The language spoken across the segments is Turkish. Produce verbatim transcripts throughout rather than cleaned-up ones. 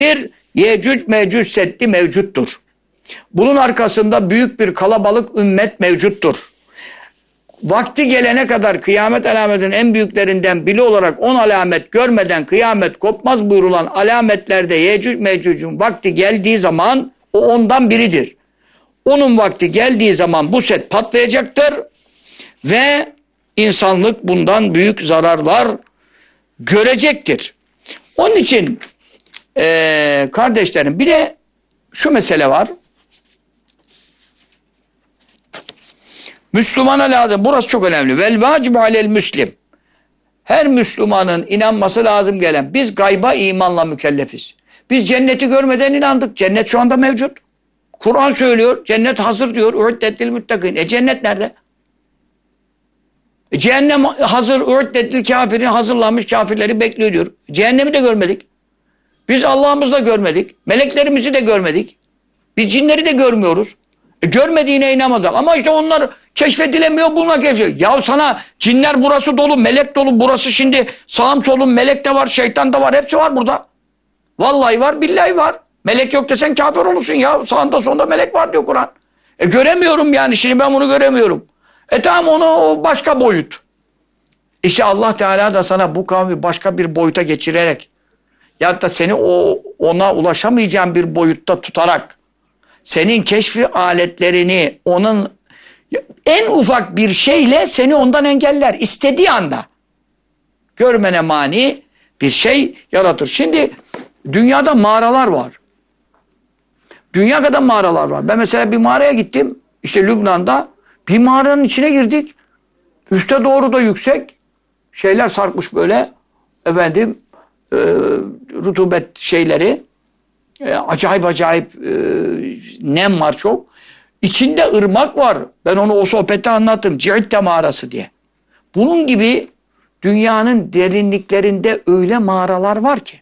Yecüc Mecüc Seddi mevcuttur. Bunun arkasında büyük bir kalabalık ümmet mevcuttur. Vakti gelene kadar kıyamet alametinin en büyüklerinden biri olarak on alamet görmeden kıyamet kopmaz buyurulan alametlerde Yecüc Mecüc'ün vakti geldiği zaman o ondan biridir. Onun vakti geldiği zaman bu set patlayacaktır ve insanlık bundan büyük zararlar görecektir. Onun için ee, kardeşlerim bir de şu mesele var. Müslümana lazım. Burası çok önemli. Vel vacib alel müslim. Her Müslümanın inanması lazım gelen. Biz gayba imanla mükellefiz. Biz cenneti görmeden inandık. Cennet şu anda mevcut. Kur'an söylüyor. Cennet hazır diyor. U'iddetil müttakîn. E cennet nerede? E cehennem hazır. U'iddetil kafirin hazırlanmış kafirleri bekliyor diyor. Cehennemi de görmedik. Biz Allah'ımızı da görmedik. Meleklerimizi de görmedik. Biz cinleri de görmüyoruz. E görmediğine inanmadık. Ama işte onlar keşfedilemiyor, bunlar keşfediliyor. Ya sana cinler burası dolu, melek dolu. Burası şimdi sağım solum, melek de var, şeytan da var. Hepsi var burada. Vallahi var, billahi var. Melek yok desen kafir olursun ya. Sağında sonunda melek var diyor Kur'an. E göremiyorum yani. Şimdi ben bunu göremiyorum. E tamam onu o başka boyut. İşte Allah Teala da sana bu kavmi başka bir boyuta geçirerek ya da seni o ona ulaşamayacağın bir boyutta tutarak senin keşfi aletlerini onun en ufak bir şeyle seni ondan engeller. İstediği anda görmene mani bir şey yaratır. Şimdi dünyada mağaralar var. Dünya kadar mağaralar var. Ben mesela bir mağaraya gittim. İşte Lübnan'da bir mağaranın içine girdik. Üste doğru da yüksek şeyler sarkmış böyle. Efendim e, rutubet şeyleri. E, acayip acayip e, nem var çok. İçinde ırmak var. Ben onu o sohbette anlattım. Ci'itte mağarası diye. Bunun gibi dünyanın derinliklerinde öyle mağaralar var ki.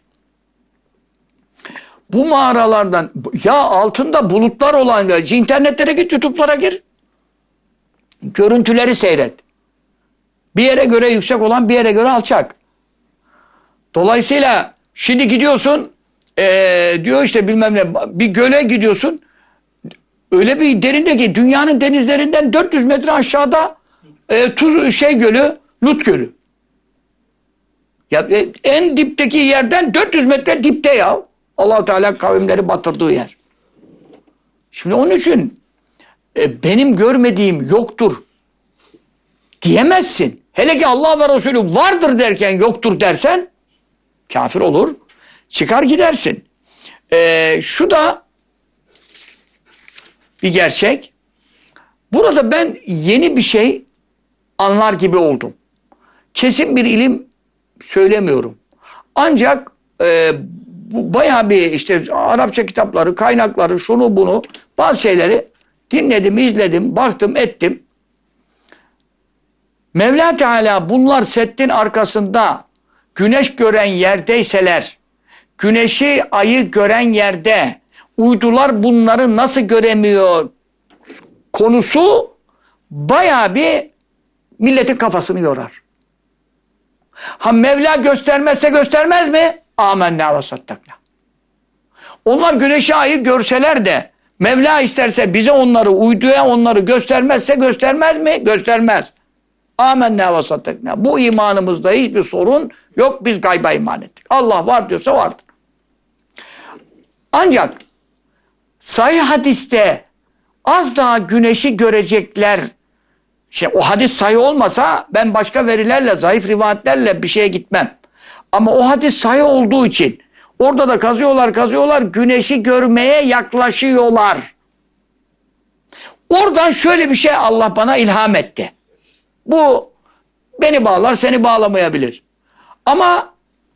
Bu mağaralardan ya altında bulutlar olan internetlere git, YouTube'lara gir. Görüntüleri seyret. Bir yere göre yüksek olan bir yere göre alçak. Dolayısıyla şimdi gidiyorsun ee, diyor işte bilmem ne bir göle gidiyorsun. Öyle bir derinde ki dünyanın denizlerinden dört yüz metre aşağıda e, tuz şey gölü, Lut Gölü. Ya e, en dipteki yerden dört yüz metre dipte ya. Allah Teala kavimleri batırdığı yer. Şimdi onun için e, benim görmediğim yoktur diyemezsin. Hele ki Allah ve Resulü vardır derken yoktur dersen kafir olur. Çıkar gidersin. E, şu da bir gerçek. Burada ben yeni bir şey anlar gibi oldum. Kesin bir ilim söylemiyorum. Ancak e, bu bayağı bir işte Arapça kitapları, kaynakları, şunu bunu bazı şeyleri dinledim, izledim, baktım, ettim. Mevla Teala bunlar settin arkasında güneş gören yerdeyseler, güneşi, ayı gören yerde uydular bunları nasıl göremiyor konusu bayağı bir milletin kafasını yorar. Ha Mevla göstermezse göstermez mi? Âmennâ ve saddaknâ. Onlar güneşi, ayı görseler de Mevla isterse bize onları, uyduya onları göstermezse göstermez mi? Göstermez. Âmennâ ve saddaknâ. Bu imanımızda hiçbir sorun yok. Biz gayba iman ettik. Allah var diyorsa vardır. Ancak sahih hadiste az daha güneşi görecekler. Şey, o hadis sahih olmasa ben başka verilerle, zayıf rivayetlerle bir şeye gitmem. Ama o hadis sahih olduğu için orada da kazıyorlar, kazıyorlar, güneşi görmeye yaklaşıyorlar. Oradan şöyle bir şey Allah bana ilham etti. Bu beni bağlar, seni bağlamayabilir. Ama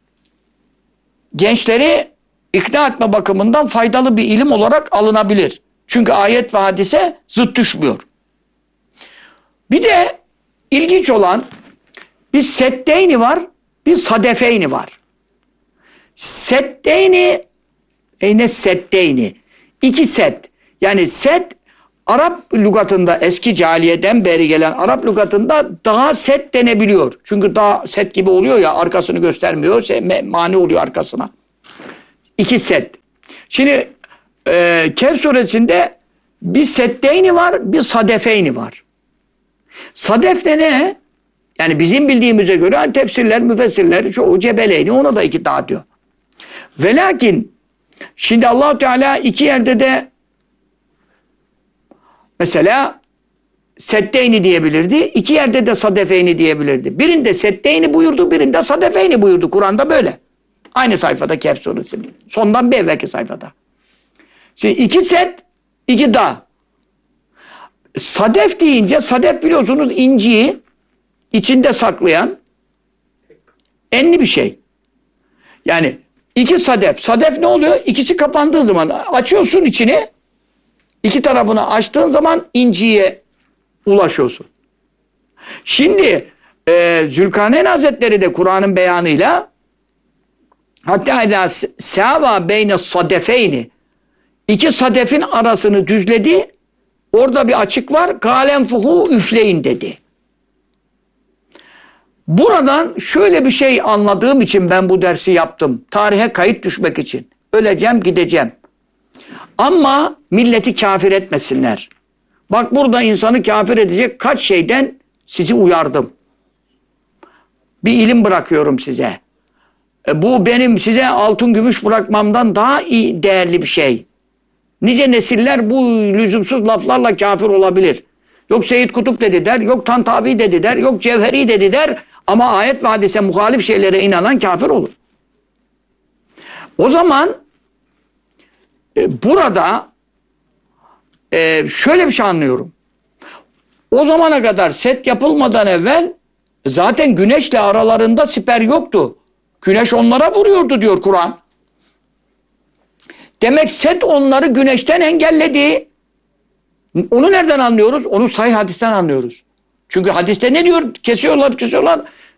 gençleri ikna etme bakımından faydalı bir ilim olarak alınabilir. Çünkü ayet ve hadise zıt düşmüyor. Bir de ilginç olan bir seddeyni var, bir sadefeyni var. Seddeyni, e ne seddeyni? İki set. Yani set, Arap lügatında eski cahiliyeden beri gelen Arap lügatında daha set denebiliyor. Çünkü daha set gibi oluyor ya, arkasını göstermiyor, mani oluyor arkasına. İki set. Şimdi e, Kehf suresinde bir setteyni var, bir sadefeyni var. Sadef de ne? Yani bizim bildiğimize göre hani tefsirler, müfessirler, çoğu cebeleyni, ona da iki dağ diyor. Ve lakin şimdi Allah-u Teala iki yerde de mesela setteyni diyebilirdi. İki yerde de sadefeyni diyebilirdi. Birinde setteyni buyurdu, birinde sadefeyni buyurdu. Kur'an'da böyle. Aynı sayfada Kehf suresinde. Sondan bir evvelki sayfada. Şimdi iki set, iki dağ. Sadef deyince, sadef biliyorsunuz inciyi içinde saklayan enli bir şey. Yani iki sadef. Sadef ne oluyor? İkisi kapandığı zaman açıyorsun içini, iki tarafını açtığın zaman inciye ulaşıyorsun. Şimdi e, Zülkarneyn Hazretleri de Kur'an'ın beyanıyla hatta idâ sâvâ beyne sadefeyni, iki sadefin arasını düzledi, orada bir açık var, gâlenfuhu üfleyin dedi. Buradan şöyle bir şey anladığım için ben bu dersi yaptım. Tarihe kayıt düşmek için. Öleceğim, gideceğim. Ama milleti kafir etmesinler. Bak burada insanı kafir edecek kaç şeyden sizi uyardım. Bir ilim bırakıyorum size. E bu benim size altın gümüş bırakmamdan daha iyi, değerli bir şey. Nice nesiller bu lüzumsuz laflarla kafir olabilir. Yok Seyyid Kutup dedi der, yok Tantavi dedi der, yok Cevheri dedi der. Ama ayet ve hadise muhalif şeylere inanan kafir olur. O zaman e, burada e, şöyle bir şey anlıyorum. O zamana kadar set yapılmadan evvel zaten güneşle aralarında siper yoktu. Güneş onlara vuruyordu diyor Kur'an. Demek set onları güneşten engelledi. Onu nereden anlıyoruz? Onu sahih hadisten anlıyoruz. Çünkü hadiste ne diyor? Kesiyorlar, kesiyorlar.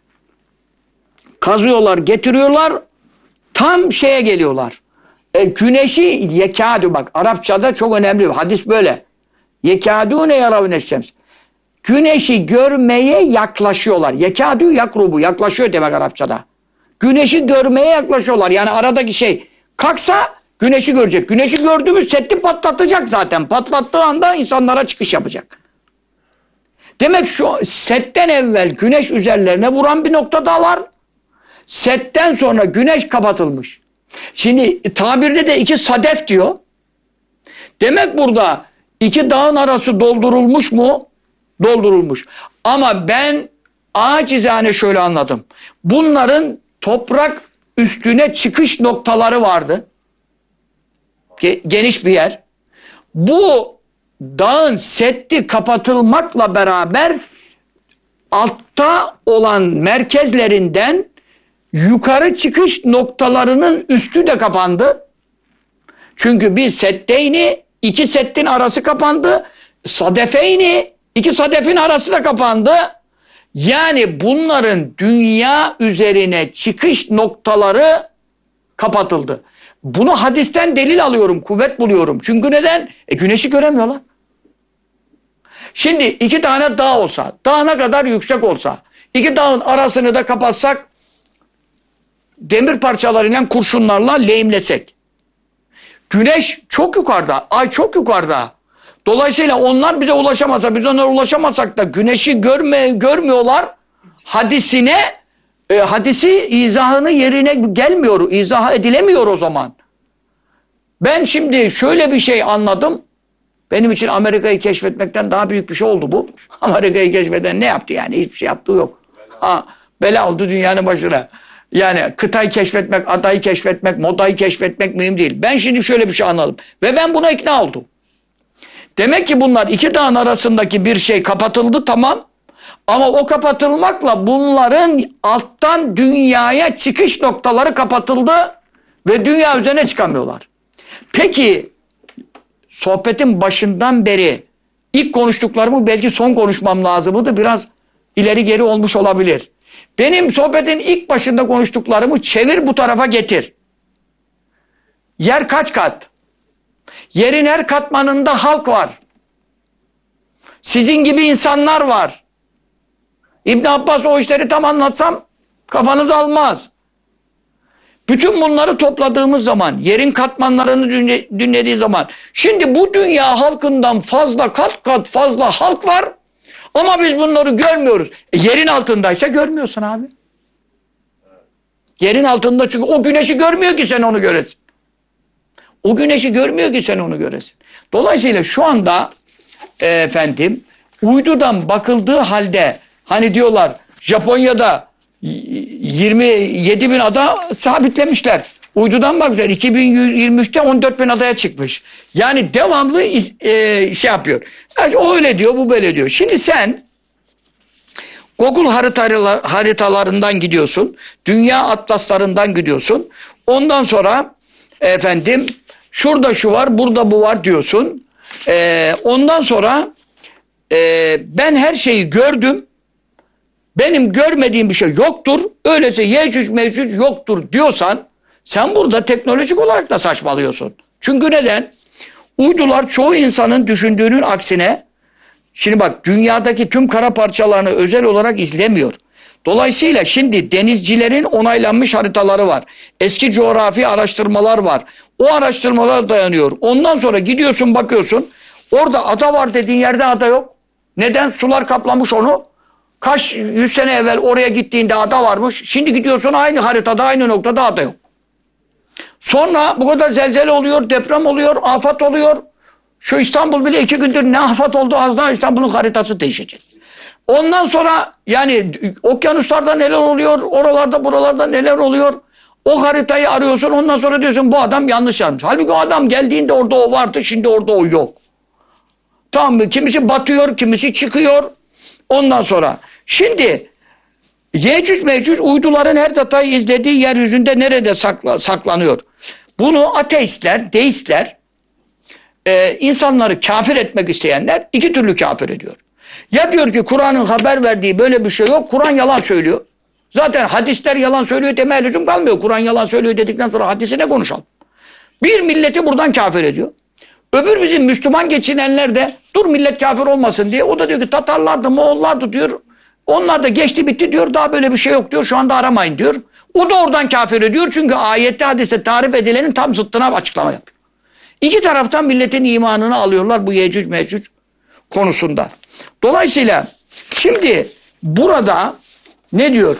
Kazıyorlar, getiriyorlar. Tam şeye geliyorlar. E, güneşi yekâdü, bak Arapçada çok önemli. Hadis böyle. Yekâdûne yaravne şems. Güneşi görmeye yaklaşıyorlar. Yekâdü yakrubu. Yaklaşıyor demek Arapçada. Güneşi görmeye yaklaşıyorlar. Yani aradaki şey kalksa güneşi görecek. Güneşi gördüğümüz setti patlatacak zaten. Patlattığı anda insanlara çıkış yapacak. Demek şu setten evvel güneş üzerlerine vuran bir noktadalar. Setten sonra güneş kapatılmış. Şimdi tabirde de iki sadef diyor. Demek burada iki dağın arası doldurulmuş mu? Doldurulmuş. Ama ben acizane şöyle anladım. Bunların toprak üstüne çıkış noktaları vardı. Geniş bir yer. Bu dağın setti kapatılmakla beraber altta olan merkezlerinden yukarı çıkış noktalarının üstü de kapandı. Çünkü bir setteyni, iki settin arası kapandı. Sadefeyni, iki sadefin arası da kapandı. Yani bunların dünya üzerine çıkış noktaları kapatıldı. Bunu hadisten delil alıyorum, kuvvet buluyorum. Çünkü neden? E güneşi göremiyorlar. Şimdi iki tane dağ olsa, dağ ne kadar yüksek olsa, iki dağın arasını da kapatsak, demir parçalarıyla, kurşunlarla lehimlesek. Güneş çok yukarıda, ay çok yukarıda. Dolayısıyla onlar bize ulaşamasa, biz onlara ulaşamasak da güneşi görme, görmüyorlar. Hadisine, e, hadisi izahını yerine gelmiyor, izah edilemiyor o zaman. Ben şimdi şöyle bir şey anladım. Benim için Amerika'yı keşfetmekten daha büyük bir şey oldu bu. Amerika'yı keşfeden ne yaptı yani? Hiçbir şey yaptığı yok. Ha, bela oldu dünyanın başına. Yani kıtayı keşfetmek, adayı keşfetmek, modayı keşfetmek mühim değil. Ben şimdi şöyle bir şey anladım. Ve ben buna ikna oldum. Demek ki bunlar iki dağın arasındaki bir şey kapatıldı, tamam. Ama o kapatılmakla bunların alttan dünyaya çıkış noktaları kapatıldı ve dünya üzerine çıkamıyorlar. Peki sohbetin başından beri ilk konuştuklarımı belki son konuşmam lazımdı. Biraz ileri geri olmuş olabilir. Benim sohbetin ilk başında konuştuklarımı çevir bu tarafa getir. Yer kaç kat? Yerin her katmanında halk var. Sizin gibi insanlar var. İbn Abbas o işleri tam anlatsam kafanız almaz. Bütün bunları topladığımız zaman, yerin katmanlarını dinlediği zaman, şimdi bu dünya halkından fazla, kat kat fazla halk var ama biz bunları görmüyoruz. E, yerin altındaysa görmüyorsun abi. Yerin altında, çünkü o güneşi görmüyor ki sen onu göresin. O güneşi görmüyor ki sen onu göresin. Dolayısıyla şu anda e, efendim uydudan bakıldığı halde, hani diyorlar Japonya'da yirmi yedi bin ada sabitlemişler. Uydudan bakmışlar. iki bin yirmi üçte on dört bin adaya çıkmış. Yani devamlı e, şey yapıyor. Yani o öyle diyor, bu böyle diyor. Şimdi sen Google haritalar, haritalarından gidiyorsun. Dünya atlaslarından gidiyorsun. Ondan sonra efendim şurada şu var, burada bu var diyorsun. E, ondan sonra e, ben her şeyi gördüm. Benim görmediğim bir şey yoktur. Öyleyse Yecüc Mecüc yoktur diyorsan sen burada teknolojik olarak da saçmalıyorsun. Çünkü neden? Uydular çoğu insanın düşündüğünün aksine, şimdi bak, dünyadaki tüm kara parçalarını özel olarak izlemiyor. Dolayısıyla şimdi denizcilerin onaylanmış haritaları var. Eski coğrafi araştırmalar var. O araştırmalar dayanıyor. Ondan sonra gidiyorsun, bakıyorsun. Orada ada var dediğin yerde ada yok. Neden? Sular kaplamış onu. Kaç yüz sene evvel oraya gittiğinde ada varmış. Şimdi gidiyorsun aynı haritada, aynı noktada ada yok. Sonra bu kadar zelzele oluyor, deprem oluyor, afet oluyor. Şu İstanbul bile iki gündür ne afet oldu, az daha İstanbul'un haritası değişecek. Ondan sonra yani okyanuslarda neler oluyor, oralarda buralarda neler oluyor. O haritayı arıyorsun, ondan sonra diyorsun bu adam yanlış yazmış. Halbuki o adam geldiğinde orada o vardı, şimdi orada o yok. Tamam mı? Kimisi batıyor, kimisi çıkıyor. Ondan sonra şimdi Yecüc Mecüc uyduların her detayı izlediği yeryüzünde nerede sakla, saklanıyor? Bunu ateistler, deistler, e, insanları kafir etmek isteyenler iki türlü kafir ediyor. Ya diyor ki Kur'an'ın haber verdiği böyle bir şey yok, Kur'an yalan söylüyor. Zaten hadisler yalan söylüyor demeye lüzum kalmıyor. Kur'an yalan söylüyor dedikten sonra hadisine konuşalım. Bir milleti buradan kafir ediyor. Öbür bizim Müslüman geçinenler de dur millet kafir olmasın diye. O da diyor ki Tatarlardı, Moğollardı diyor. Onlar da geçti bitti diyor. Daha böyle bir şey yok diyor. Şu anda aramayın diyor. O da oradan kafir ediyor. Çünkü ayette hadiste tarif edilenin tam zıttına açıklama yapıyor. İki taraftan milletin imanını alıyorlar bu Yecüc Mecüc konusunda. Dolayısıyla şimdi burada ne diyor?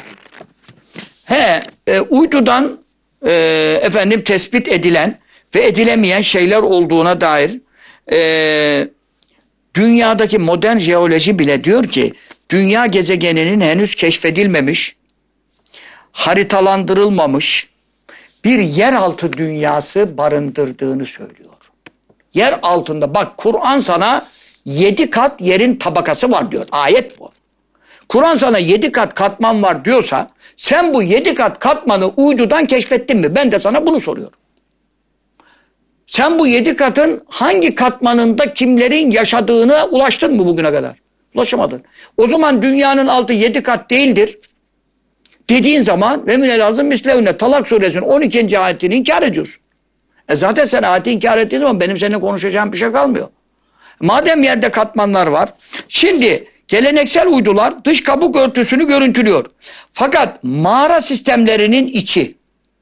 He, e, uydudan e, efendim tespit edilen ve edilemeyen şeyler olduğuna dair e, dünyadaki modern jeoloji bile diyor ki dünya gezegeninin henüz keşfedilmemiş, haritalandırılmamış bir yeraltı dünyası barındırdığını söylüyor. Yer altında bak, Kur'an sana yedi kat yerin tabakası var diyor. Ayet bu. Kur'an sana yedi kat katman var diyorsa sen bu yedi kat katmanı uydudan keşfettin mi? Ben de sana bunu soruyorum. Sen bu yedi katın hangi katmanında kimlerin yaşadığına ulaştın mı bugüne kadar? Ulaşamadın. O zaman dünyanın altı yedi kat değildir dediğin zaman ve minel azım mislevne Talak suresinin on ikinci ayetini inkar ediyorsun. E zaten sen ayeti inkar ettiğin zaman benim seninle konuşacağım bir şey kalmıyor. Madem yerde katmanlar var. Şimdi geleneksel uydular dış kabuk örtüsünü görüntülüyor. Fakat mağara sistemlerinin içi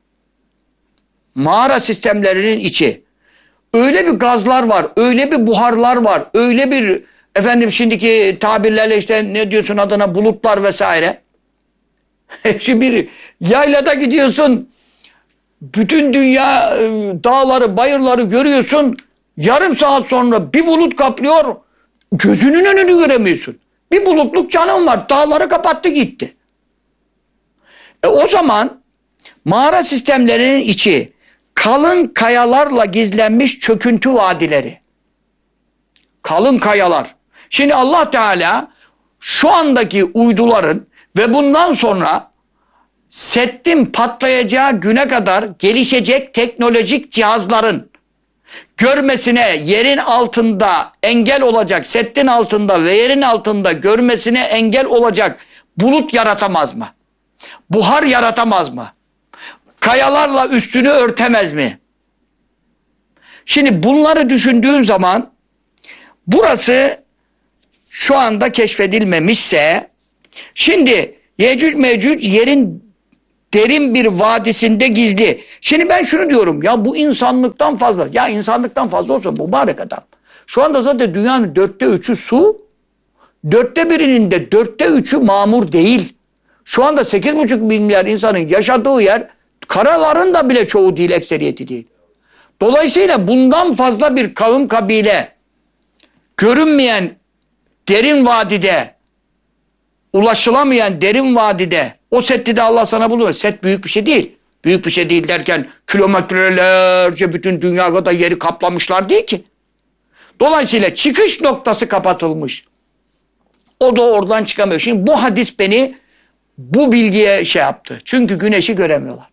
mağara sistemlerinin içi öyle bir gazlar var, öyle bir buharlar var, öyle bir efendim şimdiki tabirlerle işte ne diyorsun adına bulutlar vesaire. Hepsi bir yaylada gidiyorsun. Bütün dünya dağları, bayırları görüyorsun. Yarım saat sonra bir bulut kaplıyor. Gözünün önünü göremiyorsun. Bir bulutluk canım var. Dağları kapattı gitti. E o zaman mağara sistemlerinin içi kalın kayalarla gizlenmiş çöküntü vadileri. Kalın kayalar. Şimdi Allah Teala şu andaki uyduların ve bundan sonra Seddin patlayacağı güne kadar gelişecek teknolojik cihazların görmesine, yerin altında engel olacak, Seddin altında ve yerin altında görmesine engel olacak bulut yaratamaz mı? Buhar yaratamaz mı? Kayalarla üstünü örtemez mi? Şimdi bunları düşündüğün zaman burası şu anda keşfedilmemişse şimdi Yecüc Mecüc yerin derin bir vadisinde gizli. Şimdi ben şunu diyorum ya, bu insanlıktan fazla. Ya insanlıktan fazla olsa mübarek adam. Şu anda zaten dünyanın dörtte üçü su. Dörtte birinin de dörtte üçü mamur değil. Şu anda sekiz buçuk milyar insanın yaşadığı yer karaların da bile çoğu değil, ekseriyeti değil. Dolayısıyla bundan fazla bir kavim kabile görünmeyen derin vadide, ulaşılamayan derin vadide, o setti de Allah sana buluyor. Set büyük bir şey değil. Büyük bir şey değil derken kilometrelerce bütün dünya kadar yeri kaplamışlar değil ki. Dolayısıyla çıkış noktası kapatılmış. O da oradan çıkamıyor. Şimdi bu hadis beni bu bilgiye şey yaptı. Çünkü güneşi göremiyorlar.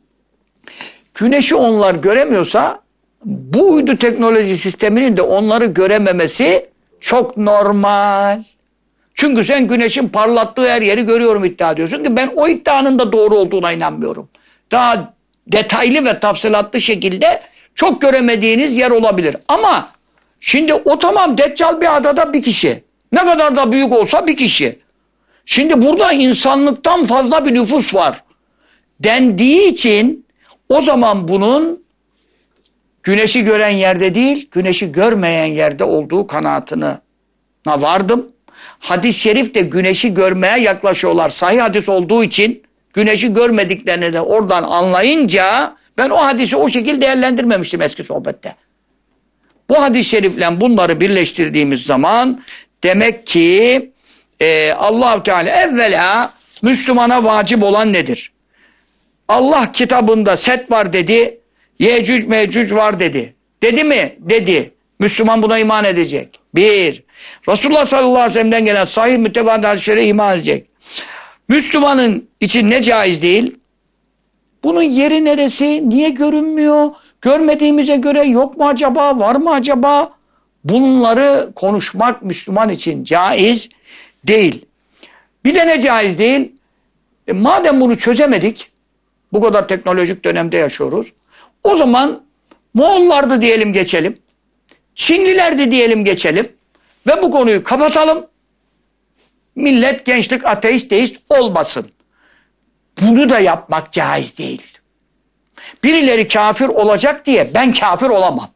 Güneşi onlar göremiyorsa bu uydu teknoloji sisteminin de onları görememesi çok normal. Çünkü sen güneşin parlattığı her yeri görüyorum iddia ediyorsun ki ben o iddianın da doğru olduğuna inanmıyorum. Daha detaylı ve tafsilatlı şekilde çok göremediğiniz yer olabilir. Ama şimdi o tamam, Deccal bir adada bir kişi. Ne kadar da büyük olsa bir kişi. Şimdi burada insanlıktan fazla bir nüfus var dendiği için o zaman bunun güneşi gören yerde değil, güneşi görmeyen yerde olduğu kanaatine vardım. Hadis-i şerif de güneşi görmeye yaklaşıyorlar. Sahih hadis olduğu için güneşi görmediklerini de oradan anlayınca ben o hadisi o şekilde değerlendirmemiştim eski sohbette. Bu hadis-i şerifle bunları birleştirdiğimiz zaman demek ki e, Allah-u Teala evvela Müslümana vacip olan nedir? Allah kitabında set var dedi, Yecüc Mecüc var dedi. Dedi mi? Dedi. Müslüman buna iman edecek. Bir. Resulullah sallallahu aleyhi ve sellem'den gelen sahih mütevatir hadislere iman edecek. Müslümanın için ne caiz değil? Bunun yeri neresi? Niye görünmüyor? Görmediğimize göre yok mu acaba? Var mı acaba? Bunları konuşmak Müslüman için caiz değil. Bir de ne caiz değil? E madem bunu çözemedik, bu kadar teknolojik dönemde yaşıyoruz. O zaman Moğollardı diyelim geçelim. Çinlilerdi diyelim geçelim. Ve bu konuyu kapatalım. Millet, gençlik ateist, deist olmasın. Bunu da yapmak caiz değil. Birileri kafir olacak diye ben kafir olamam.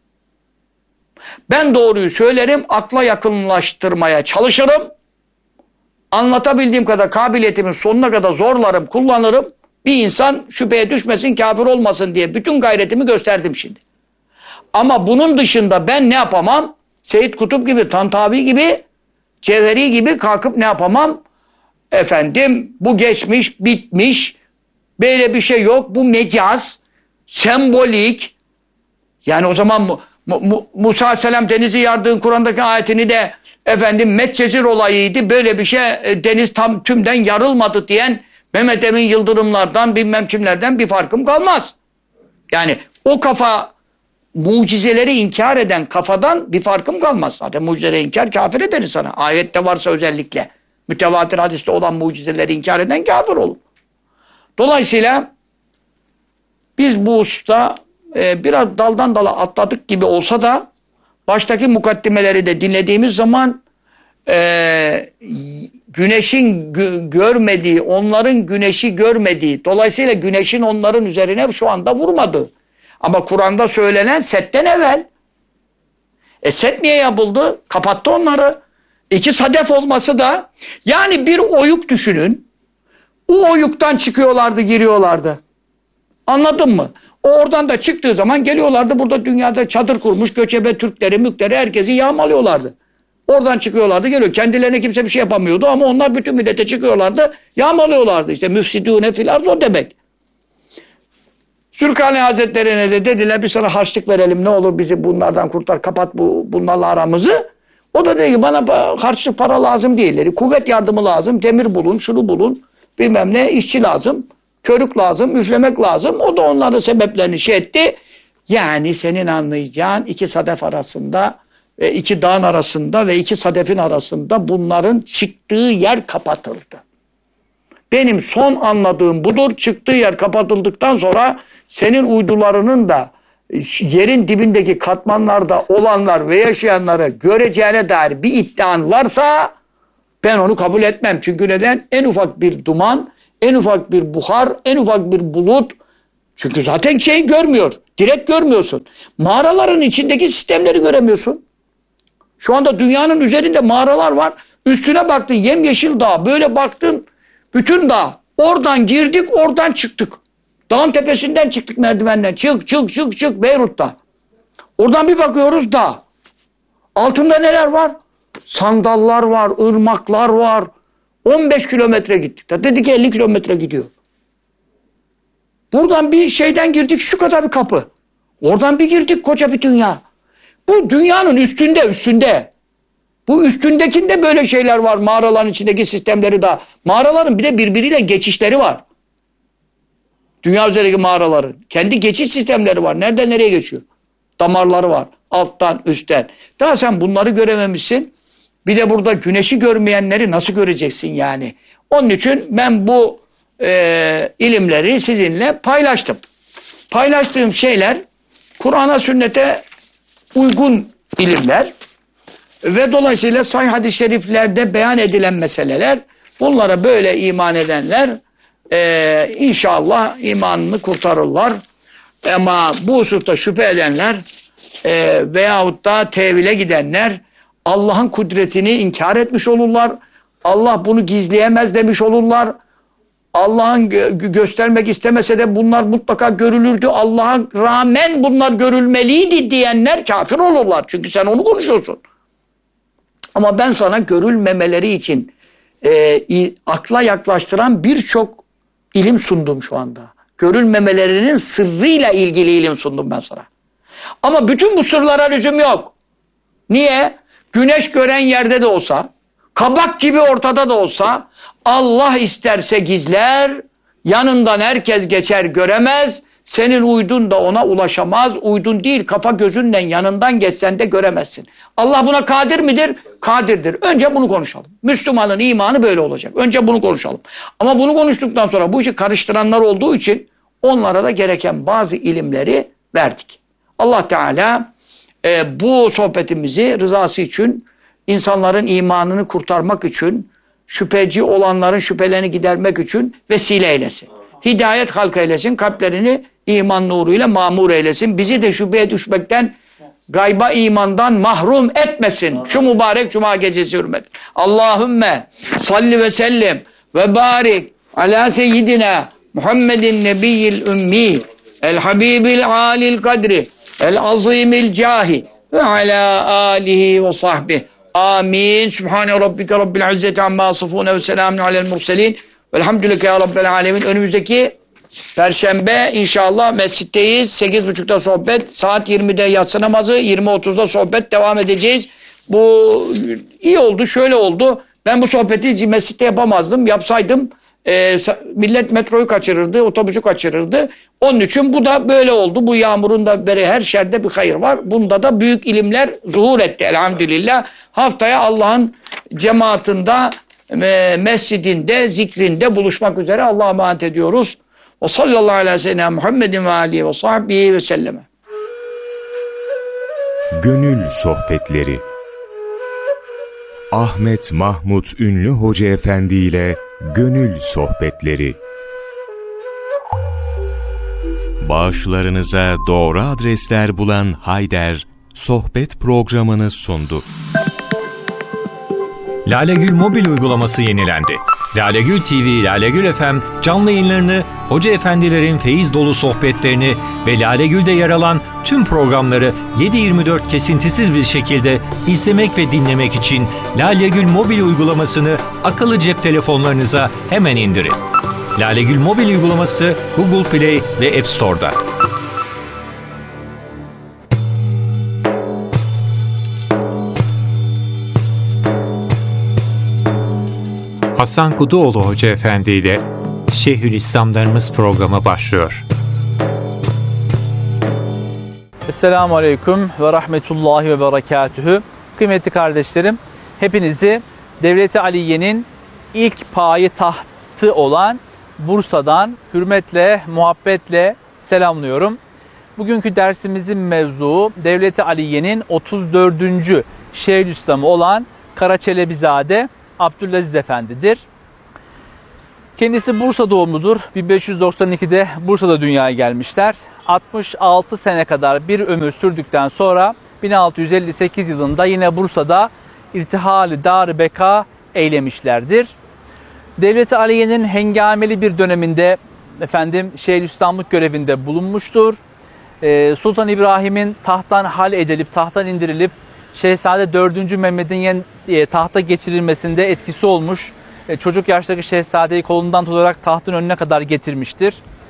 Ben doğruyu söylerim, akla yakınlaştırmaya çalışırım. Anlatabildiğim kadar kabiliyetimin sonuna kadar zorlarım, kullanırım. Bir insan şüpheye düşmesin, kafir olmasın diye bütün gayretimi gösterdim şimdi. Ama bunun dışında ben ne yapamam? Seyyid Kutup gibi, Tantavi gibi, Cevheri gibi kalkıp ne yapamam? Efendim bu geçmiş, bitmiş, böyle bir şey yok, bu mecaz, sembolik. Yani o zaman mu, mu, Musa Aleyhisselam denizi yardığın Kur'an'daki ayetini de efendim Medcezir olayıydı, böyle bir şey deniz tam tümden yarılmadı diyen Mehmet Emin Yıldırımlardan bilmem kimlerden bir farkım kalmaz. Yani o kafa mucizeleri inkar eden kafadan bir farkım kalmaz. Zaten mucizeleri inkar kafir eder sana. Ayette varsa özellikle mütevatir hadiste olan mucizeleri inkar eden kafir olur. Dolayısıyla biz bu hususta e, biraz daldan dala atladık gibi olsa da baştaki mukaddimeleri de dinlediğimiz zaman e, güneşin gö görmediği, onların güneşi görmediği, dolayısıyla güneşin onların üzerine şu anda vurmadığı. Ama Kur'an'da söylenen setten evvel. E set niye yapıldı? Kapattı onları. İki sadef olması da, yani bir oyuk düşünün. O oyuktan çıkıyorlardı, giriyorlardı. Anladın mı? O oradan da çıktığı zaman geliyorlardı, burada dünyada çadır kurmuş göçebe Türkleri, mükleri, herkesi yağmalıyorlardı. Oradan çıkıyorlardı, geliyor. Kendilerine kimse bir şey yapamıyordu ama onlar bütün millete çıkıyorlardı, yağmalıyorlardı. İşte müfsidûne fil arz o demek. Zülkarneyn Hazretleri'ne de dediler bir sana harçlık verelim, ne olur bizi bunlardan kurtar, kapat bu bunlarla aramızı. O da dedi ki bana harçlık para lazım değil dedi. Kuvvet yardımı lazım, demir bulun, şunu bulun, bilmem ne, işçi lazım, körük lazım, üflemek lazım. O da onların sebeplerini şey etti. Yani senin anlayacağın iki sadef arasında ve iki dağın arasında ve iki sadefin arasında bunların çıktığı yer kapatıldı. Benim son anladığım budur. Çıktığı yer kapatıldıktan sonra senin uydularının da yerin dibindeki katmanlarda olanlar ve yaşayanları göreceğine dair bir iddian varsa ben onu kabul etmem. Çünkü neden? En ufak bir duman, En ufak bir buhar, en ufak bir bulut. Çünkü zaten şeyi görmüyor. Direkt görmüyorsun. Mağaraların içindeki sistemleri göremiyorsun. Şu anda dünyanın üzerinde mağaralar var. Üstüne baktın yemyeşil dağ. Böyle baktın bütün dağ. Oradan girdik, oradan çıktık. Dağın tepesinden çıktık merdivenden. Çık, çık, çık, çık Beyrut'ta. Oradan bir bakıyoruz dağ. Altında neler var? Sandallar var, ırmaklar var. on beş kilometre gittik. Dedik elli kilometre gidiyor. Buradan bir şeyden girdik, şu kadar bir kapı. Oradan bir girdik, koca bir dünya. Bu dünyanın üstünde, üstünde. Bu üstündekinde böyle şeyler var. Mağaraların içindeki sistemleri de. Mağaraların bir de birbiriyle geçişleri var. Dünya üzerindeki mağaraların. Kendi geçiş sistemleri var. Nereden nereye geçiyor? Damarları var. Alttan, üstten. Daha sen bunları görememişsin. Bir de burada güneşi görmeyenleri nasıl göreceksin yani? Onun için ben bu e, ilimleri sizinle paylaştım. Paylaştığım şeyler Kur'an'a, sünnete uygun ilimler ve dolayısıyla sahih hadis-i şeriflerde beyan edilen meseleler. Bunlara böyle iman edenler e, inşallah imanını kurtarırlar. Ama bu hususta şüphe edenler e, veyahut da tevile gidenler Allah'ın kudretini inkar etmiş olurlar. Allah bunu gizleyemez demiş olurlar. Allah'ın gö göstermek istemese de bunlar mutlaka görülürdü. Allah'a rağmen bunlar görülmeliydi diyenler kafir olurlar. Çünkü sen onu konuşuyorsun. Ama ben sana görülmemeleri için e, akla yaklaştıran birçok ilim sundum şu anda. Görülmemelerinin sırrıyla ilgili ilim sundum ben sana. Ama bütün bu sırlara lüzum yok. Niye? Güneş gören yerde de olsa, kabak gibi ortada da olsa, Allah isterse gizler, yanından herkes geçer göremez, senin uydun da ona ulaşamaz, uydun değil kafa gözünden yanından geçsen de göremezsin. Allah buna kadir midir? Kadirdir. Önce bunu konuşalım. Müslümanın imanı böyle olacak. Önce bunu konuşalım. Ama bunu konuştuktan sonra bu işi karıştıranlar olduğu için onlara da gereken bazı ilimleri verdik. Allah Teala e, bu sohbetimizi rızası için, insanların imanını kurtarmak için, şüpheci olanların şüphelerini gidermek için vesile eylesin. Hidayet halk eylesin, kalplerini iman nuruyla mamur eylesin. Bizi de şüpheye düşmekten, gayba imandan mahrum etmesin. Şu mübarek cuma gecesi hürmet. Allahümme salli ve sellim ve barik ala seyyidina Muhammedin nebiyyil ümmi el habibil alil kadri el azimil cahi ve ala alihi ve sahbihi. Amin. Sübhane rabbike rabbil izzeti amma yasifun ve selamun alel murselin. Velhamdülillah ya rabbil alemin. Önümüzdeki Perşembe inşallah mescitteyiz. sekiz buçukta sohbet. Saat yirmide yatsı namazı. yirmi otuzda sohbet devam edeceğiz. Bu iyi oldu. Şöyle oldu. Ben bu sohbeti mescitte yapamazdım. Yapsaydım e, millet metroyu kaçırırdı. Otobüsü kaçırırdı. Onun için bu da böyle oldu. Bu yağmurun da beri her şerde bir hayır var. Bunda da büyük ilimler zuhur etti elhamdülillah. Haftaya Allah'ın cemaatinde, e, mescidinde, zikrinde buluşmak üzere Allah'a emanet ediyoruz. Ve sallallahu aleyhi ve sellem Muhammedin ve alihi ve sahbihi ve selleme. Gönül Sohbetleri Ahmet Mahmut Ünlü Hoca Efendi ile Gönül Sohbetleri. Bağışlarınıza doğru adresler bulan Hayder, sohbet programını sundu. Lalegül mobil uygulaması yenilendi. Lalegül T V, Lalegül F M canlı yayınlarını, hoca efendilerin feyiz dolu sohbetlerini ve Lalegül'de yer alan tüm programları yedi yirmi dört kesintisiz bir şekilde izlemek ve dinlemek için Lalegül mobil uygulamasını akıllı cep telefonlarınıza hemen indirin. Lalegül mobil uygulaması Google Play ve App Store'da. Hasan Kuduoğlu Hoca Efendi ile Şeyhülislamlarımız programı başlıyor. Esselamu Aleyküm ve Rahmetullahi ve Berekatühü. Kıymetli kardeşlerim, hepinizi Devlet-i Aliye'nin ilk payitahtı olan Bursa'dan hürmetle, muhabbetle selamlıyorum. Bugünkü dersimizin mevzuu Devlet-i Aliye'nin otuz dördüncü Şeyhülislamı olan Karaçelebizade Abdülaziz Efendi'dir. Kendisi Bursa doğumludur. bin beş yüz doksan ikide Bursa'da dünyaya gelmişler. altmış altı sene kadar bir ömür sürdükten sonra bin altı yüz elli sekiz yılında yine Bursa'da irtihal-i dar-ı beka eylemişlerdir. Devlet-i Aliye'nin hengameli bir döneminde efendim Şeyhülislamlık görevinde bulunmuştur. Ee, Sultan İbrahim'in tahttan hal edilip, tahttan indirilip Şehzade dördüncü Mehmet'in e, tahta geçirilmesinde etkisi olmuş. E, çocuk yaştaki şehzadeyi kolundan tutarak tahtın önüne kadar getirmiştir.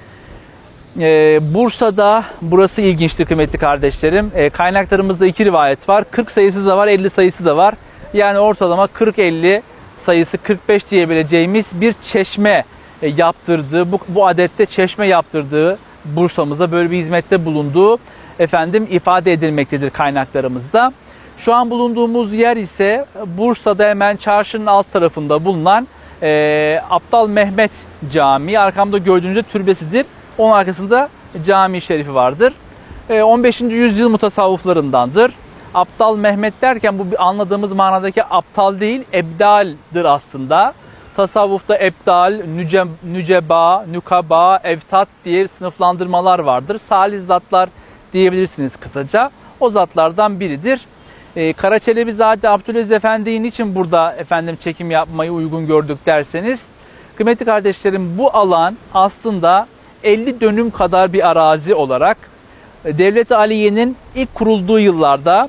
E, Bursa'da, burası ilginçtir kıymetli kardeşlerim. E, kaynaklarımızda iki rivayet var. kırk sayısı da var, elli sayısı da var. Yani ortalama kırk elli sayısı, kırk beş diyebileceğimiz bir çeşme e, yaptırdığı, bu, bu adette çeşme yaptırdığı, Bursa'mızda böyle bir hizmette bulunduğu efendim ifade edilmektedir kaynaklarımızda. Şu an bulunduğumuz yer ise Bursa'da hemen çarşının alt tarafında bulunan e, Aptal Mehmet Camii. Arkamda gördüğünüzde türbesidir. Onun arkasında cami-i şerifi vardır. E, on beşinci yüzyıl mutasavvıflarındandır. Aptal Mehmet derken bu anladığımız manadaki aptal değil, ebdaldir aslında. Tasavvufta ebdal, nüce, nüceba, nükaba, evtat diye sınıflandırmalar vardır. Salih zatlar diyebilirsiniz kısaca. O zatlardan biridir. Ee, Karaçelebizade Abdülaziz Efendi'nin için burada efendim çekim yapmayı uygun gördük derseniz, kıymetli kardeşlerim, bu alan aslında elli dönüm kadar bir arazi olarak Devlet-i Aliye'nin ilk kurulduğu yıllarda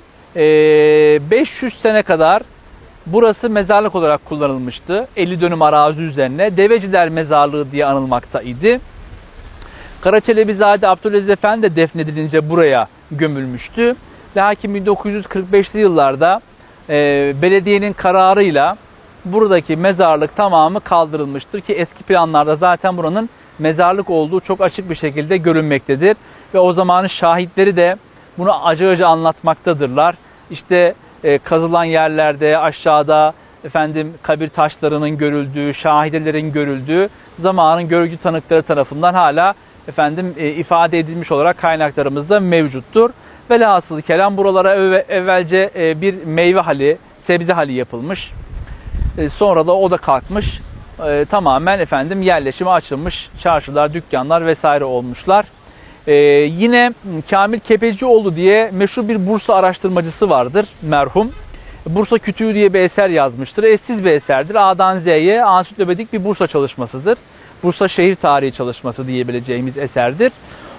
beş yüz sene kadar burası mezarlık olarak kullanılmıştı. elli dönüm arazi üzerine Deveciler Mezarlığı diye anılmaktaydı. Karaçelebizade Abdülaziz Efendi de defnedilince buraya gömülmüştü. Lakin bin dokuz yüz kırk beşli yıllarda e, belediyenin kararıyla buradaki mezarlık tamamı kaldırılmıştır ki eski planlarda zaten buranın mezarlık olduğu çok açık bir şekilde görünmektedir. Ve o zamanın şahitleri de bunu acı acı anlatmaktadırlar. İşte e, kazılan yerlerde aşağıda efendim kabir taşlarının görüldüğü, şahidelerin görüldüğü zamanın görgü tanıkları tarafından hala efendim e, ifade edilmiş olarak kaynaklarımızda mevcuttur. Velhasıl kelam buralara evvelce e, bir meyve hali, sebze hali yapılmış. E, sonra da o da kalkmış. E, tamamen efendim yerleşime açılmış. Çarşılar, dükkanlar vesaire olmuşlar. Ee, yine Kamil Kepecioğlu diye meşhur bir Bursa araştırmacısı vardır merhum. Bursa Kütüğü diye bir eser yazmıştır. Eşsiz bir eserdir. A'dan Z'ye ansiklopedic bir Bursa çalışmasıdır. Bursa şehir tarihi çalışması diyebileceğimiz eserdir.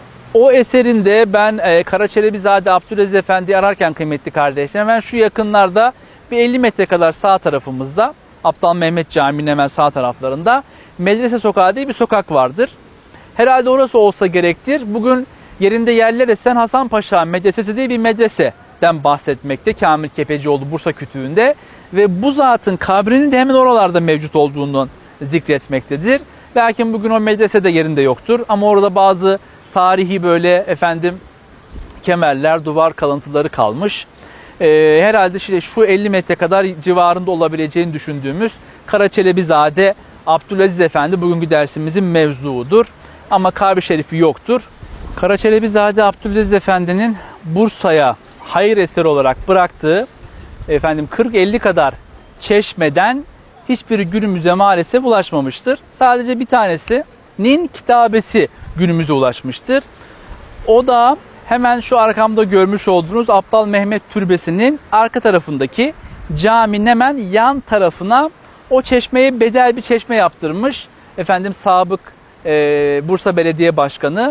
O eserinde ben e, Karaçelebizade Abdülaziz Efendi'yi ararken kıymetli kardeşlerim, hemen şu yakınlarda bir elli metre kadar sağ tarafımızda, Aptal Mehmet Camii'nin hemen sağ taraflarında Medrese Sokağı diye bir sokak vardır. Herhalde orası olsa gerektir. Bugün yerinde yerler esen Hasanpaşa Medresesi diye bir medreseden bahsetmekte Kamil Kepecioğlu Bursa Kütüğü'nde ve bu zatın kabrinin de hemen oralarda mevcut olduğunu zikretmektedir. Lakin bugün o medrese de yerinde yoktur ama orada bazı tarihi böyle efendim kemerler, duvar kalıntıları kalmış. Ee, herhalde işte şu elli metre kadar civarında olabileceğini düşündüğümüz Karaçelebizade Abdülaziz Efendi bugünkü dersimizin mevzuudur. Ama kabri şerifi yoktur. Karaçelebizade Abdülaziz Efendi'nin Bursa'ya hayır eseri olarak bıraktığı efendim kırk elli kadar çeşmeden hiçbiri günümüze maalesef ulaşmamıştır. Sadece bir tanesinin kitabesi günümüze ulaşmıştır. O da hemen şu arkamda görmüş olduğunuz Aptal Mehmet Türbesi'nin arka tarafındaki caminin hemen yan tarafına o çeşmeye bedel bir çeşme yaptırmış. Efendim sabık e, Bursa Belediye Başkanı.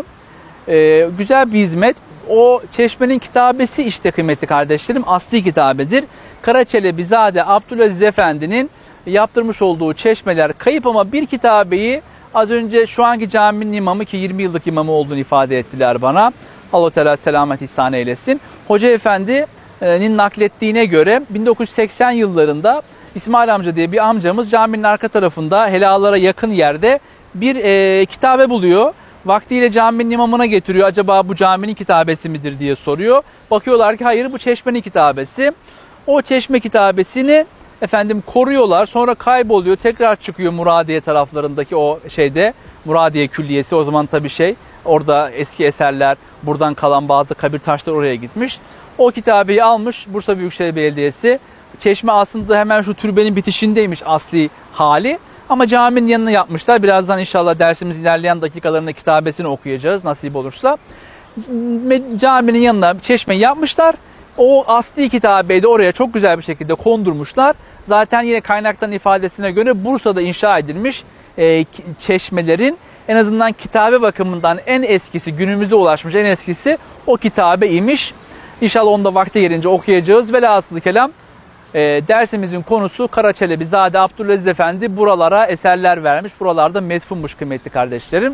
E, güzel bir hizmet. O çeşmenin kitabesi işte kıymetli kardeşlerim asli kitabedir. Karaçelebizade Abdülaziz Efendi'nin yaptırmış olduğu çeşmeler kayıp ama bir kitabeyi az önce şu anki caminin imamı ki yirmi yıllık imamı olduğunu ifade ettiler bana. Allah Teala selamet ihsan eylesin. Hoca Efendi'nin naklettiğine göre bin dokuz yüz seksen yıllarında İsmail amca diye bir amcamız caminin arka tarafında helalara yakın yerde bir e, kitabe buluyor. Vaktiyle caminin imamına getiriyor. Acaba bu caminin kitabesi midir diye soruyor. Bakıyorlar ki hayır bu çeşmenin kitabesi. O çeşme kitabesini efendim koruyorlar. Sonra kayboluyor. Tekrar çıkıyor Muradiye taraflarındaki o şeyde. Muradiye Külliyesi o zaman tabii şey. Orada eski eserler, buradan kalan bazı kabir taşları oraya gitmiş. O kitabeyi almış Bursa Büyükşehir Belediyesi. Çeşme aslında hemen şu türbenin bitişindeymiş asli hali. Ama caminin yanına yapmışlar. Birazdan inşallah dersimiz ilerleyen dakikalarında kitabesini okuyacağız nasip olursa. Caminin yanına çeşmeyi yapmışlar. O asli kitabeyi de oraya çok güzel bir şekilde kondurmuşlar. Zaten yine kaynakların ifadesine göre Bursa'da inşa edilmiş e, çeşmelerin en azından kitabe bakımından en eskisi, günümüze ulaşmış en eskisi o kitabe imiş. İnşallah onu da vakti gelince okuyacağız. Velhasılı kelam e, dersimizin konusu Karaçelebizade Abdülaziz Efendi buralara eserler vermiş. Buralarda metfunmuş kıymetli kardeşlerim.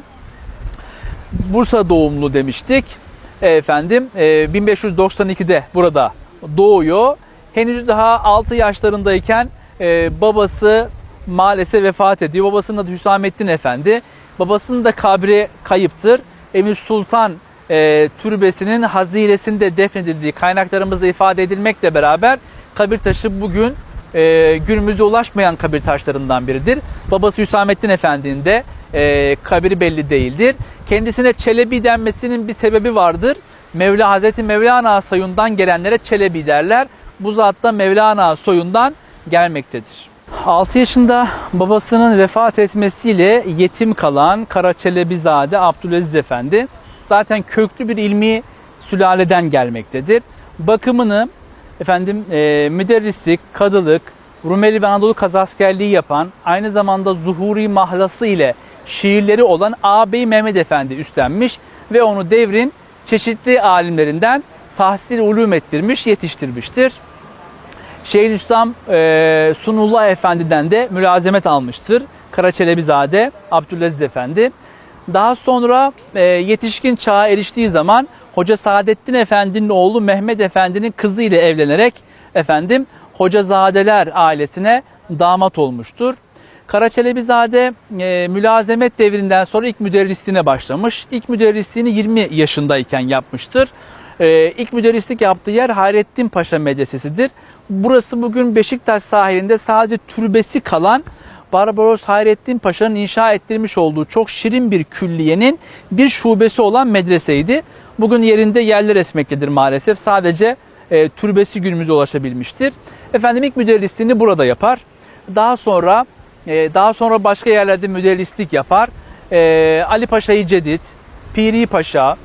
Bursa doğumlu demiştik. E, efendim e, bin beş yüz doksan ikide burada doğuyor. Henüz daha altı yaşlarındayken e, babası maalesef vefat ediyor. Babasının adı Hüsamettin Efendi. Babasının da kabri kayıptır. Emir Sultan e, türbesinin haziresinde defnedildiği kaynaklarımızda ifade edilmekle beraber kabir taşı bugün e, günümüze ulaşmayan kabir taşlarından biridir. Babası Hüsamettin Efendi'nin de e, kabri belli değildir. Kendisine Çelebi denmesinin bir sebebi vardır. Mevla Hazreti Mevlana soyundan gelenlere Çelebi derler. Bu zat da Mevlana soyundan gelmektedir. altı yaşında babasının vefat etmesiyle yetim kalan Karaçelebizade Abdülaziz Efendi zaten köklü bir ilmi sülaleden gelmektedir. Bakımını efendim e, müderrislik, kadılık, Rumeli ve Anadolu kazaskerliği yapan, aynı zamanda Zuhuri mahlası ile şiirleri olan ağabey Mehmet Efendi üstlenmiş ve onu devrin çeşitli alimlerinden tahsil ulûm ettirmiş, yetiştirmiştir. Şeyhülislam e, Sunullah Efendi'den de mülazemet almıştır. Karaçelebizade Abdülaziz Efendi. Daha sonra e, yetişkin çağa eriştiği zaman Hoca Saadettin Efendi'nin oğlu Mehmet Efendi'nin kızı ile evlenerek efendim Hocazadeler ailesine damat olmuştur. Karaçelebizade e, mülazemet devrinden sonra ilk müderrisliğine başlamış. İlk müderrisliğini yirmi yaşındayken yapmıştır. Ee, ilk müderrislik yaptığı yer Hayrettin Paşa Medresesi'dir. Burası bugün Beşiktaş sahilinde sadece türbesi kalan Barbaros Hayrettin Paşa'nın inşa ettirmiş olduğu çok şirin bir külliyenin bir şubesi olan medreseydi. Bugün yerinde yerler esmektedir maalesef. Sadece e, türbesi günümüze ulaşabilmiştir. Efendim ilk müderrisliğini burada yapar. Daha sonra e, daha sonra başka yerlerde müderrislik yapar. E, Ali Paşa'yı Cedid, Piri Paşa,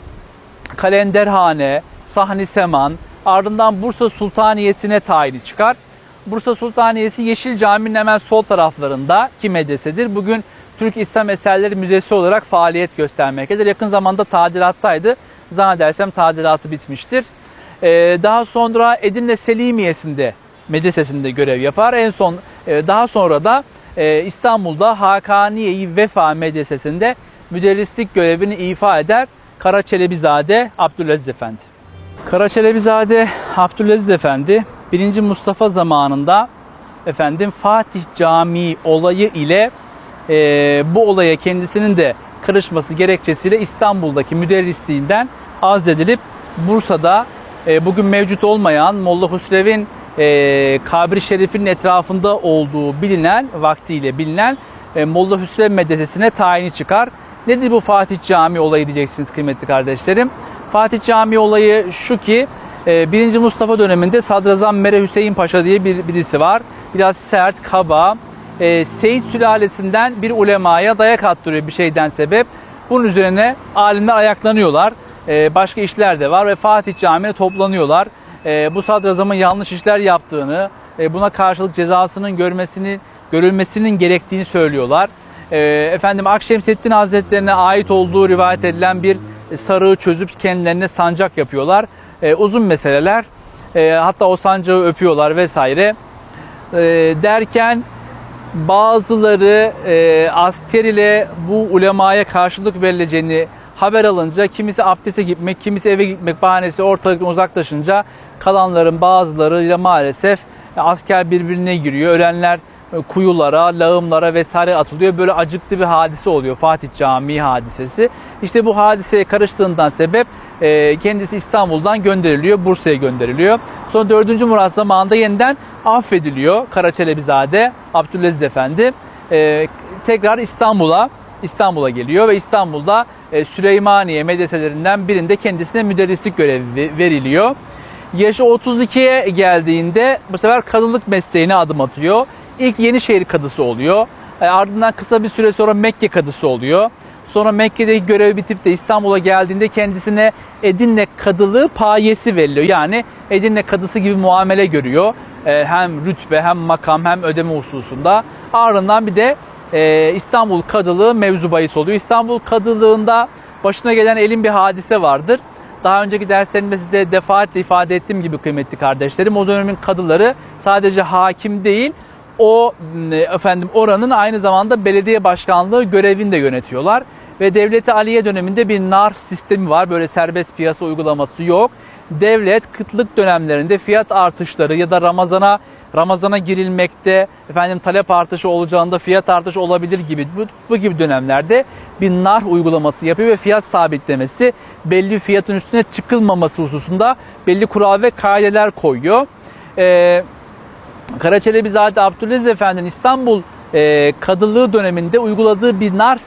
Kalenderhane, Sahni Seman, ardından Bursa Sultaniyesi'ne tayini çıkar. Bursa Sultaniyesi Yeşil Cami'nin hemen sol taraflarında ki medresedir. Bugün Türk İslam Eserleri Müzesi olarak faaliyet göstermektedir. Yakın zamanda tadilattaydı. Zannedersem tadilatı bitmiştir. Ee, daha sonra Edirne Selimiyesi'nde medresesinde görev yapar. En son e, daha sonra da e, İstanbul'da Hakaniye-i Vefa Medresesi'nde müderrislik görevini ifa eder. Karaçelebizade Abdülaziz Efendi. Karaçelebizade Abdülaziz Efendi birinci Mustafa zamanında efendim Fatih Camii olayı ile e, bu olaya kendisinin de karışması gerekçesiyle İstanbul'daki müderrisliğinden azledilip Bursa'da e, bugün mevcut olmayan Molla Hüsrev'in e, kabri şerifinin etrafında olduğu bilinen, vaktiyle bilinen e, Molla Hüsrev Medresesi'ne tayini çıkar. Nedir bu Fatih Camii olayı diyeceksiniz kıymetli kardeşlerim. Fatih Camii olayı şu ki birinci Mustafa döneminde Sadrazam Mere Hüseyin Paşa diye bir birisi var. Biraz sert, kaba. Seyit sülalesinden bir ulemaya dayak attırıyor bir şeyden sebep. Bunun üzerine alimler ayaklanıyorlar. Başka işler de var ve Fatih Camii'ne toplanıyorlar. Bu sadrazamın yanlış işler yaptığını, buna karşılık cezasının görmesini, görülmesinin gerektiğini söylüyorlar. Efendim Akşemseddin Hazretlerine ait olduğu rivayet edilen bir sarığı çözüp kendilerine sancak yapıyorlar. E, uzun meseleler. E, hatta o sancağı öpüyorlar vesaire. E, derken bazıları e, asker ile bu ulemaya karşılık verileceğini haber alınca kimisi abdeste gitmek, kimisi eve gitmek bahanesi ortalıktan uzaklaşınca kalanların bazılarıyla maalesef asker birbirine giriyor. Ölenler kuyulara, lağımlara vesaire atılıyor. Böyle acıklı bir hadise oluyor. Fatih Camii hadisesi. İşte bu hadiseye karıştığından sebep e, kendisi İstanbul'dan gönderiliyor. Bursa'ya gönderiliyor. Sonra dördüncü Murat zamanında yeniden affediliyor. Karaçelebizade Abdülaziz Efendi. E, tekrar İstanbul'a İstanbul'a geliyor ve İstanbul'da e, Süleymaniye medreselerinden birinde kendisine müderrislik görevi veriliyor. Yaşı otuz ikiye geldiğinde bu sefer kadınlık mesleğine adım atıyor. İlk Yenişehir kadısı oluyor. E, ardından kısa bir süre sonra Mekke kadısı oluyor. Sonra Mekke'deki görevi bitirip de İstanbul'a geldiğinde kendisine Edirne kadılığı payesi veriliyor. Yani Edirne kadısı gibi muamele görüyor. E, hem rütbe hem makam hem ödeme hususunda. Ardından bir de e, İstanbul kadılığı mevzu bahis oluyor. İstanbul kadılığında başına gelen elin bir hadise vardır. Daha önceki derslerimde size defaatle ifade ettiğim gibi kıymetli kardeşlerim, o dönemin kadıları sadece hakim değil, o efendim oranın aynı zamanda belediye başkanlığı görevini de yönetiyorlar. Ve Devlet-i Aliye döneminde bir nar sistemi var. Böyle serbest piyasa uygulaması yok. Devlet kıtlık dönemlerinde fiyat artışları ya da Ramazana Ramazana girilmekte efendim talep artışı olacağında fiyat artışı olabilir gibi bu, bu gibi dönemlerde bir nar uygulaması yapıyor ve fiyat sabitlemesi, belli fiyatın üstüne çıkılmaması hususunda belli kural ve kaideler koyuyor. Ee, Karaçelebizade Abdülaziz Efendi'nin İstanbul e, kadılığı döneminde uyguladığı bir nar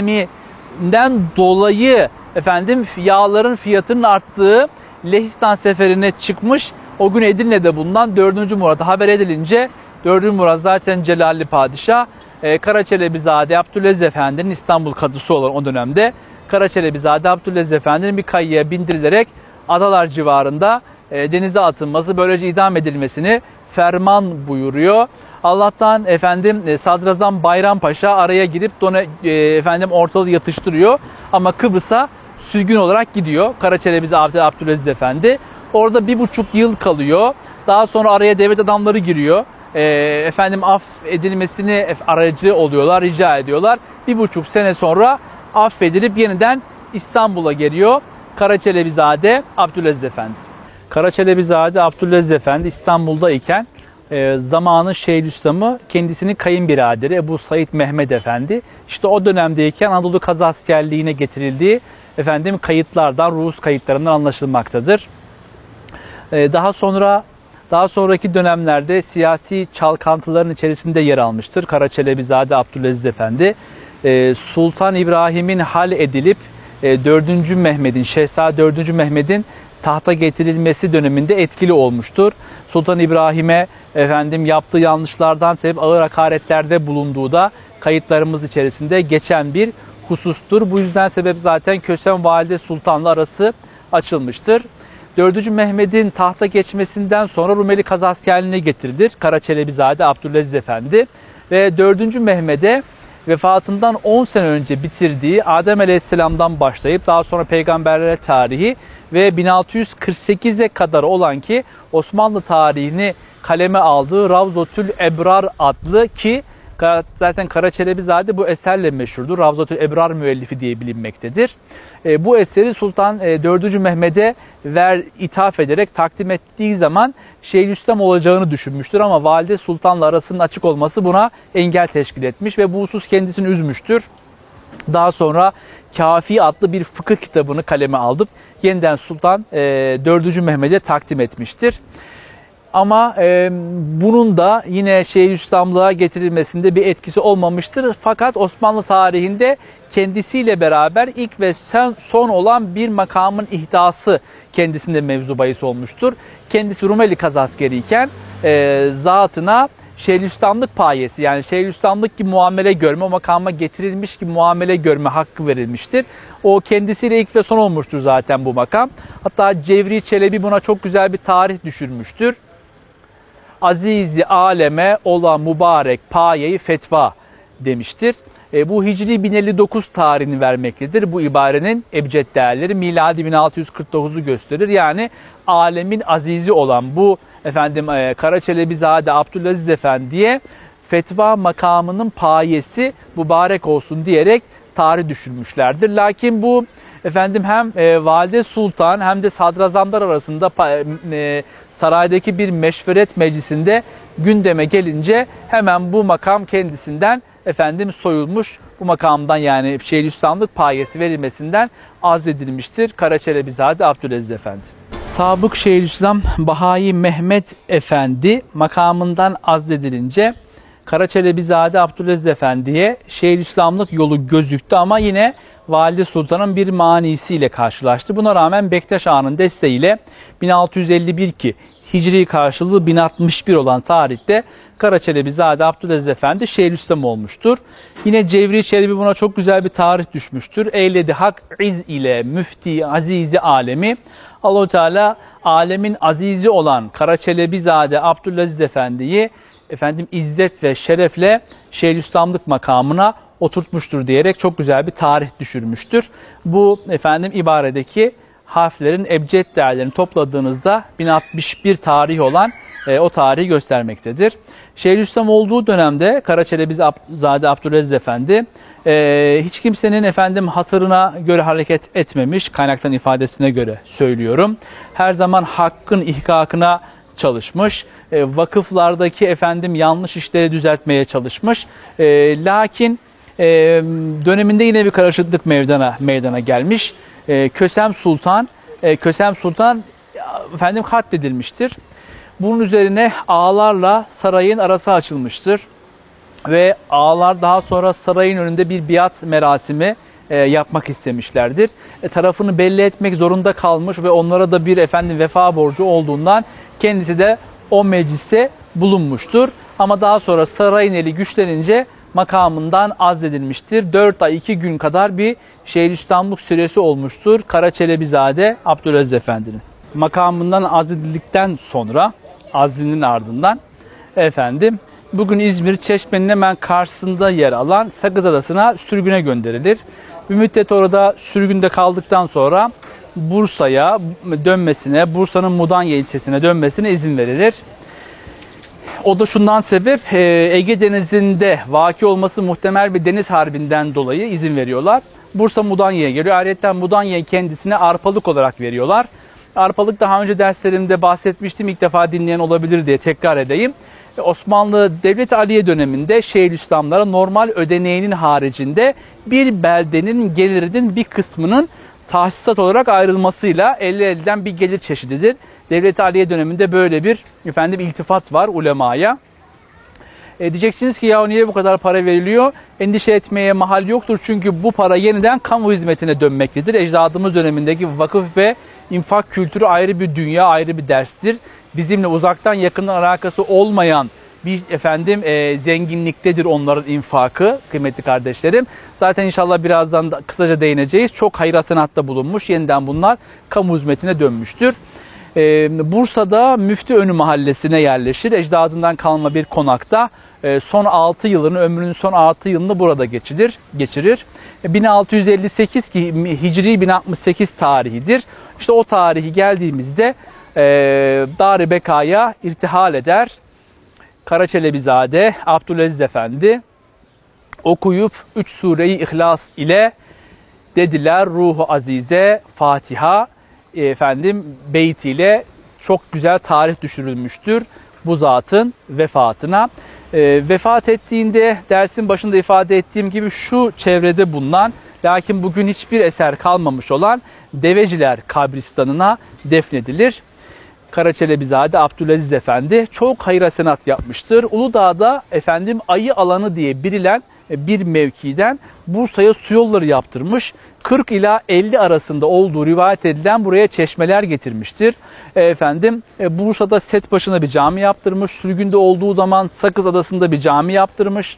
sisteminden dolayı efendim yağların fiyatının arttığı Lehistan seferine çıkmış. O gün Edirne'de bulunan dördüncü Murat'a haber edilince dördüncü Murat zaten Celalli Padişah, e, Karaçelebizade Abdülaziz Efendi'nin İstanbul kadısı olan o dönemde Karaçelebizade Abdülaziz Efendi'nin bir kayıya bindirilerek Adalar civarında e, denize atılması, böylece idam edilmesini ferman buyuruyor. Allah'tan efendim e, Sadrazam Bayrampaşa araya girip done, e, efendim ortalığı yatıştırıyor ama Kıbrıs'a sürgün olarak gidiyor Karaçelebizade Abdülaziz Efendi. Orada bir buçuk yıl kalıyor. Daha sonra araya devlet adamları giriyor. E, efendim af edilmesini aracı oluyorlar, rica ediyorlar. Bir buçuk sene sonra affedilip yeniden İstanbul'a geliyor Karaçelebizade Abdülaziz Efendi. Karaçelebizade Abdülaziz Efendi İstanbul'da iken e, zamanın Şeyhülislam'ı kendisinin kayınbiraderi Ebu Said Mehmed Efendi. İşte o dönemdeyken Anadolu Kazı Askerliğine getirildiği efendim kayıtlardan, ruhus kayıtlarından anlaşılmaktadır. E, daha sonra daha sonraki dönemlerde siyasi çalkantıların içerisinde yer almıştır Karaçelebizade Abdülaziz Efendi. E, Sultan İbrahim'in hal edilip e, dördüncü Mehmet'in, Şehzade dördüncü Mehmet'in tahta getirilmesi döneminde etkili olmuştur. Sultan İbrahim'e efendim yaptığı yanlışlardan sebep ağır hakaretlerde bulunduğu da kayıtlarımız içerisinde geçen bir husustur. Bu yüzden sebep zaten Kösem Valide Sultan'la arası açılmıştır. dördüncü Mehmet'in tahta geçmesinden sonra Rumeli Kazı Askerliğine getirilir Karaçelebizade Abdülaziz Efendi ve dördüncü Mehmet'e vefatından on sene önce bitirdiği Adem Aleyhisselam'dan başlayıp daha sonra peygamberlere tarihi ve bin altı yüz kırk sekize kadar olan ki Osmanlı tarihini kaleme aldığı Ravzotül Ebrar adlı ki zaten Karaçelebizade bu eserle meşhurdur. Ravzotül Ebrar müellifi diye bilinmektedir. E, bu eseri Sultan e, dördüncü Mehmet'e ver ithaf ederek takdim ettiği zaman Şeyhülislam olacağını düşünmüştür ama Valide Sultan'la arasının açık olması buna engel teşkil etmiş ve bu husus kendisini üzmüştür. Daha sonra Kafi adlı bir fıkıh kitabını kaleme aldık. Yeniden Sultan e, dördüncü Mehmet'e takdim etmiştir. Ama e, bunun da yine Şeyhülislamlığa getirilmesinde bir etkisi olmamıştır. Fakat Osmanlı tarihinde kendisiyle beraber ilk ve son olan bir makamın ihdası kendisinde mevzu bahis olmuştur. Kendisi Rumeli Kazı askeriyken e, zatına Şeyhülislamlık payesi yani Şeyhülislamlık gibi muamele görme, o makama getirilmiş gibi muamele görme hakkı verilmiştir. O kendisiyle ilk ve son olmuştur zaten bu makam. Hatta Cevri Çelebi buna çok güzel bir tarih düşürmüştür. Azizi aleme olan mübarek payeyi fetva demiştir. E, bu Hicri bin elli dokuz tarihini vermektedir. Bu ibarenin ebced değerleri miladi bin altı yüz kırk dokuzu gösterir. Yani alemin azizi olan bu efendim e, Karaçelebizade Abdülaziz Efendi'ye fetva makamının payesi mübarek olsun diyerek tarih düşürmüşlerdir. Lakin bu efendim hem e, Valide Sultan hem de sadrazamlar arasında e, saraydaki bir meşveret meclisinde gündeme gelince hemen bu makam kendisinden efendim soyulmuş. Bu makamdan yani Şeyhülislamlık payesi verilmesinden azledilmiştir Karaçelebizade Abdülaziz Efendi. Sabık Şeyhülislam Bahai Mehmet Efendi makamından azledilince Karaçelebizade Abdülaziz Efendi'ye Şeyhülislamlık yolu gözüktü ama yine Valide Sultan'ın bir manisiyle karşılaştı. Buna rağmen Bektaş Ağa'nın desteğiyle bin altı yüz elli bir ki Hicri karşılığı bin altmış bir olan tarihte Karaçelebizade Abdülaziz Efendi Şeyhülislam olmuştur. Yine Cevri Çelebi buna çok güzel bir tarih düşmüştür. Eyledi hak iz ile müfti azizi alemi. Allah-u Teala alemin azizi olan Karaçelebizade Abdülaziz Efendi'yi efendim izzet ve şerefle Şeyhülislamlık makamına oturtmuştur diyerek çok güzel bir tarih düşürmüştür. Bu efendim ibaredeki harflerin ebced değerlerini topladığınızda bin altmış bir tarihi olan e, o tarihi göstermektedir. Şeyhülislam olduğu dönemde Karaçelebizade Abdülaziz Efendi e, hiç kimsenin efendim hatırına göre hareket etmemiş, kaynakların ifadesine göre söylüyorum. Her zaman hakkın ihkakına çalışmış, e, vakıflardaki efendim yanlış işleri düzeltmeye çalışmış. E, lakin e, döneminde yine bir karışıklık meydana meydana gelmiş. E, Kösem Sultan, e, Kösem Sultan efendim katledilmiştir. Bunun üzerine ağalarla sarayın arası açılmıştır. Ve ağalar daha sonra sarayın önünde bir biat merasimi e, yapmak istemişlerdir. E, tarafını belli etmek zorunda kalmış ve onlara da bir efendim vefa borcu olduğundan kendisi de o mecliste bulunmuştur. Ama daha sonra sarayın eli güçlenince makamından azledilmiştir. dört ay iki gün kadar bir Şeyhülislamlık süresi olmuştur Karaçelebizade Abdülaziz Efendi'nin. Makamından azledildikten sonra, azlinin ardından efendim bugün İzmir Çeşme'nin hemen karşısında yer alan Sakız Adası'na sürgüne gönderilir. Bir müddet orada sürgünde kaldıktan sonra Bursa'ya dönmesine, Bursa'nın Mudanya ilçesine dönmesine izin verilir. O da şundan sebep Ege Denizi'nde vaki olması muhtemel bir deniz harbinden dolayı izin veriyorlar. Bursa Mudanya'ya geliyor. Ayrıca Mudanya'yı kendisine arpalık olarak veriyorlar. Arpalık daha önce derslerimde bahsetmiştim. İlk defa dinleyen olabilir diye tekrar edeyim. Osmanlı Devlet Aliye döneminde Şeyhülislamlara normal ödeneğinin haricinde bir beldenin gelirinin bir kısmının tahsisat olarak ayrılmasıyla elde edilen bir gelir çeşididir. Devlet Aliye döneminde böyle bir efendim iltifat var ulemaya. E diyeceksiniz ki ya niye bu kadar para veriliyor? Endişe etmeye mahal yoktur çünkü bu para yeniden kamu hizmetine dönmektedir. Ecdadımız dönemindeki vakıf ve infak kültürü ayrı bir dünya, ayrı bir derstir. Bizimle uzaktan yakından alakası olmayan bir efendim e, zenginliktedir onların infakı kıymetli kardeşlerim. Zaten inşallah birazdan da kısaca değineceğiz. Çok hayır hasenatta bulunmuş. Yeniden bunlar kamu hizmetine dönmüştür. Ee, Bursa'da Müftüönü mahallesine yerleşir. Ecdadından kalma bir konakta e, son altı yılını, ömrünün son altı yılını burada geçirir. geçirir. bin altı yüz elli sekiz ki Hicri bin altmış sekiz tarihidir. İşte o tarihi geldiğimizde e, Dar-ı Beka'ya irtihal eder. Karaçelebizade Abdülaziz Efendi okuyup üç Sure-i İhlas ile dediler Ruhu Azize Fatiha efendim beytiyle çok güzel tarih düşürülmüştür bu zatın vefatına. E, vefat ettiğinde dersin başında ifade ettiğim gibi şu çevrede bulunan lakin bugün hiçbir eser kalmamış olan Deveciler kabristanına defnedilir. Karaçelebizade Abdülaziz Efendi çok hayır hasenat yapmıştır. Uludağ'da efendim ayı alanı diye birilen bir mevkiden Bursa'ya su yolları yaptırmış. kırk ila elli arasında olduğu rivayet edilen buraya çeşmeler getirmiştir. Efendim Bursa'da set başına bir cami yaptırmış. Sürgünde olduğu zaman Sakız Adası'nda bir cami yaptırmış.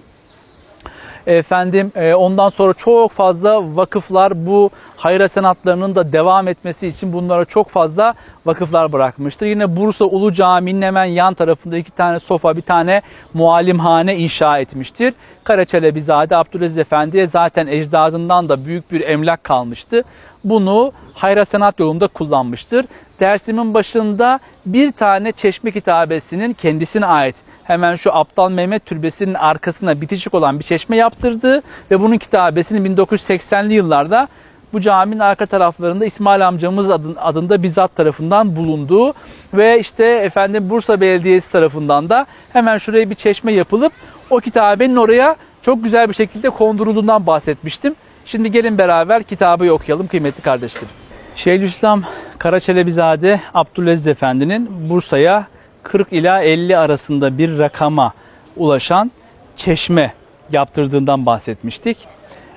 Efendim ondan sonra çok fazla vakıflar bu hayır hasenatlarının da devam etmesi için bunlara çok fazla vakıflar bırakmıştır. Yine Bursa Ulu Camii'nin hemen yan tarafında iki tane sofa, bir tane muallimhane inşa etmiştir. Karaçelebizade Abdülaziz Efendi'ye zaten ecdadından da büyük bir emlak kalmıştı. Bunu hayır hasenat yolunda kullanmıştır. Dersimin başında bir tane Çeşme kitabesinin kendisine ait hemen şu Aptal Mehmet Türbesi'nin arkasına bitişik olan bir çeşme yaptırdı ve bunun kitabesini bin dokuz yüz seksenli yıllarda bu caminin arka taraflarında İsmail amcamız adında bizzat tarafından bulunduğu ve işte efendim Bursa Belediyesi tarafından da hemen şuraya bir çeşme yapılıp o kitabenin oraya çok güzel bir şekilde kondurulduğundan bahsetmiştim. Şimdi gelin beraber kitabı okuyalım kıymetli kardeşlerim. Şeyhülislam Karaçelebizade Abdülaziz Efendi'nin Bursa'ya kırk ila elli arasında bir rakama ulaşan çeşme yaptırdığından bahsetmiştik.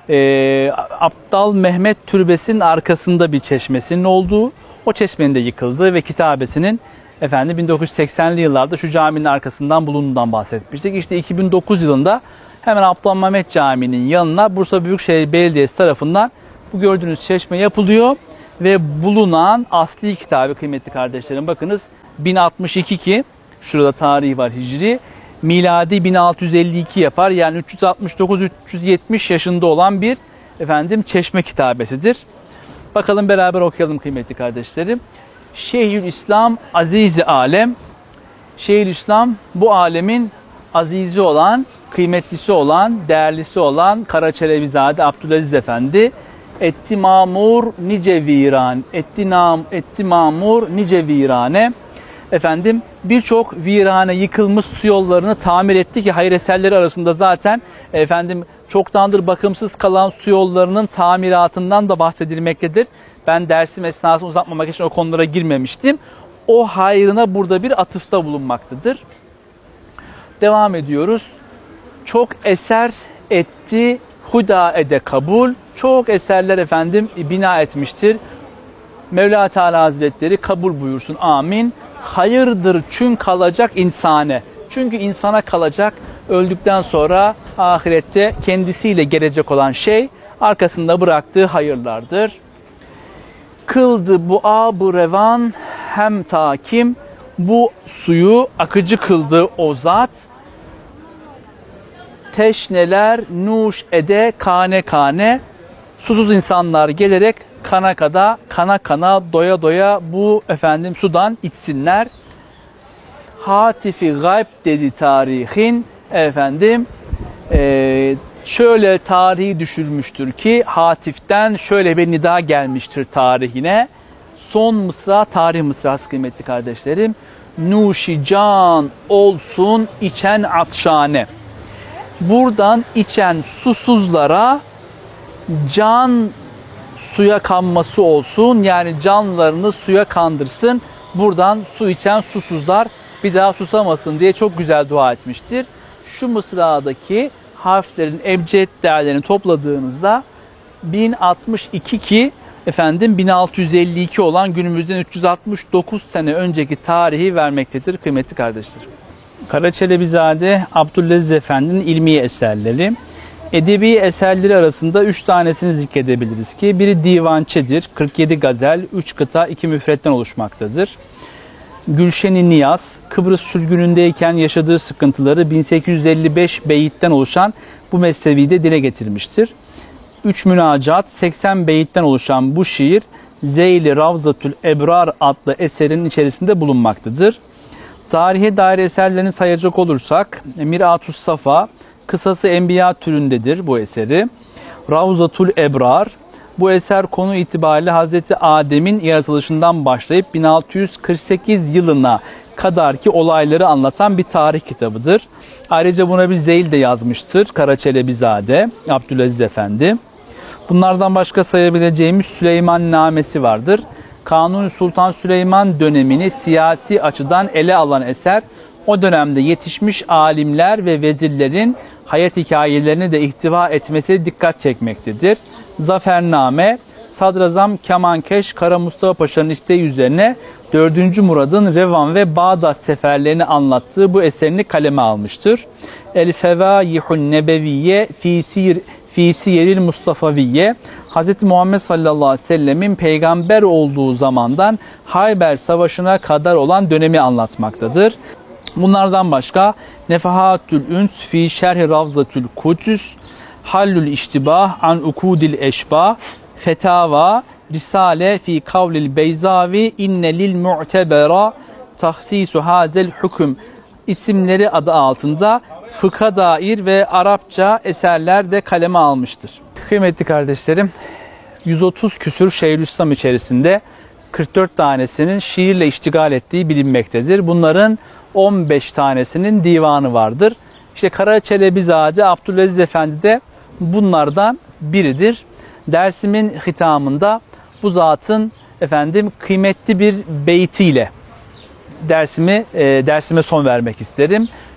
e, Aptal Mehmet Türbesi'nin arkasında bir çeşmesinin olduğu, o çeşmenin de yıkıldığı ve kitabesinin efendim bin dokuz yüz seksenli yıllarda şu caminin arkasından bulunduğundan bahsetmiştik. İşte iki bin dokuz yılında hemen Aptal Mehmet Camii'nin yanına Bursa Büyükşehir Belediyesi tarafından bu gördüğünüz çeşme yapılıyor ve bulunan asli kitabı kıymetli kardeşlerim bakınız bin altmış iki ki şurada tarihi var hicri. Miladi bin altı yüz elli iki yapar. Yani üç yüz altmış dokuz üç yüz yetmiş yaşında olan bir efendim çeşme kitabesidir. Bakalım beraber okuyalım kıymetli kardeşlerim. Şeyhülislam Aziz-i Alem. Şeyhülislam bu alemin azizi olan, kıymetlisi olan, değerlisi olan Karaçelebizade Abdülaziz Efendi etti mamur nice viran, etti nam etti mamur nice virane. Efendim birçok virane yıkılmış su yollarını tamir etti ki hayır eserleri arasında zaten efendim çoktandır bakımsız kalan su yollarının tamiratından da bahsedilmektedir. Ben dersim esnasında uzatmamak için o konulara girmemiştim. O hayrına burada bir atıfta bulunmaktadır. Devam ediyoruz. Çok eser etti huda ede kabul. Çok eserler efendim bina etmiştir. Mevla Teala Hazretleri kabul buyursun. Amin. Hayırdır çün kalacak insane. Çünkü insana kalacak öldükten sonra ahirette kendisiyle gelecek olan şey arkasında bıraktığı hayırlardır. Kıldı bu ab-ı revan hem takim, bu suyu akıcı kıldı o zat. Teşneler nuş ede kane kane, susuz insanlar gelerek kana kada, kana kana, doya doya bu efendim sudan içsinler. Hatifi gayb dedi tarihin efendim e, şöyle tarihi düşürmüştür ki hatiften şöyle bir nida gelmiştir tarihine. Son mısra tarih mısrası kıymetli kardeşlerim. Nuşi can olsun içen atşane. Buradan içen susuzlara can suya kanması olsun, yani canlarını suya kandırsın. Buradan su içen susuzlar bir daha susamasın diye çok güzel dua etmiştir. Şu mısradaki harflerin ebced değerlerini topladığınızda bin altmış iki ki efendim bin altı yüz elli iki olan günümüzden üç yüz altmış dokuz sene önceki tarihi vermektedir kıymetli kardeşlerim. Karaçelebizade Abdülaziz Efendi'nin ilmi eserleri. Edebi eserleri arasında üç tanesini zikredebiliriz ki biri Divançe'dir. kırk yedi gazel, üç kıta, iki müfretten oluşmaktadır. Gülşen-i Niyaz, Kıbrıs sürgünündeyken yaşadığı sıkıntıları bin sekiz yüz elli beş beyitten oluşan bu mesnevi'de dile getirmiştir. üç münacat, seksen beyitten oluşan bu şiir Zeyl-i Ravzatül Ebrar adlı eserin içerisinde bulunmaktadır. Tarihe dair eserlerini sayacak olursak Mirat-us Safa, kısası Enbiya türündedir bu eseri. Ravzatul Ebrar, bu eser konu itibariyle Hazreti Adem'in yaratılışından başlayıp bin altı yüz kırk sekiz yılına kadarki olayları anlatan bir tarih kitabıdır. Ayrıca buna bir zeyl de yazmıştır Karaçelebizade Abdülaziz Efendi. Bunlardan başka sayabileceğimiz Süleyman Namesi vardır. Kanuni Sultan Süleyman dönemini siyasi açıdan ele alan eser, o dönemde yetişmiş alimler ve vezirlerin hayat hikayelerini de ihtiva etmesi dikkat çekmektedir. Zafername, Sadrazam Kemankeş Kara Mustafa Paşa'nın isteği üzerine dördüncü Murad'ın Revan ve Bağdat seferlerini anlattığı bu eserini kaleme almıştır. El Fevaihun Nebeviye fi Sir fi Siyeril Mustafaviye, Hz. Muhammed sallallahu aleyhi ve sellemin peygamber olduğu zamandan Hayber Savaşı'na kadar olan dönemi anlatmaktadır. Bunlardan başka Nefahatül Üns fi Şerhi Ravzatül Kudüs, Hallül İştibah an Ukudil Eşbah, Fetava, Risale fi Kavlil Beyzavi, İnne lil Mu'tebera, Tahsisu Hazel Hüküm isimleri adı altında fıkha dair ve Arapça eserler de kaleme almıştır. Kıymetli kardeşlerim, yüz otuz küsür Şeyhülislam içerisinde kırk dört tanesinin şiirle iştigal ettiği bilinmektedir. Bunların on beş tanesinin divanı vardır. İşte Karaçelebizade Abdülaziz Efendi de bunlardan biridir. Dersimin hitamında bu zatın efendim kıymetli bir beytiyle dersimi e, dersime son vermek isterim.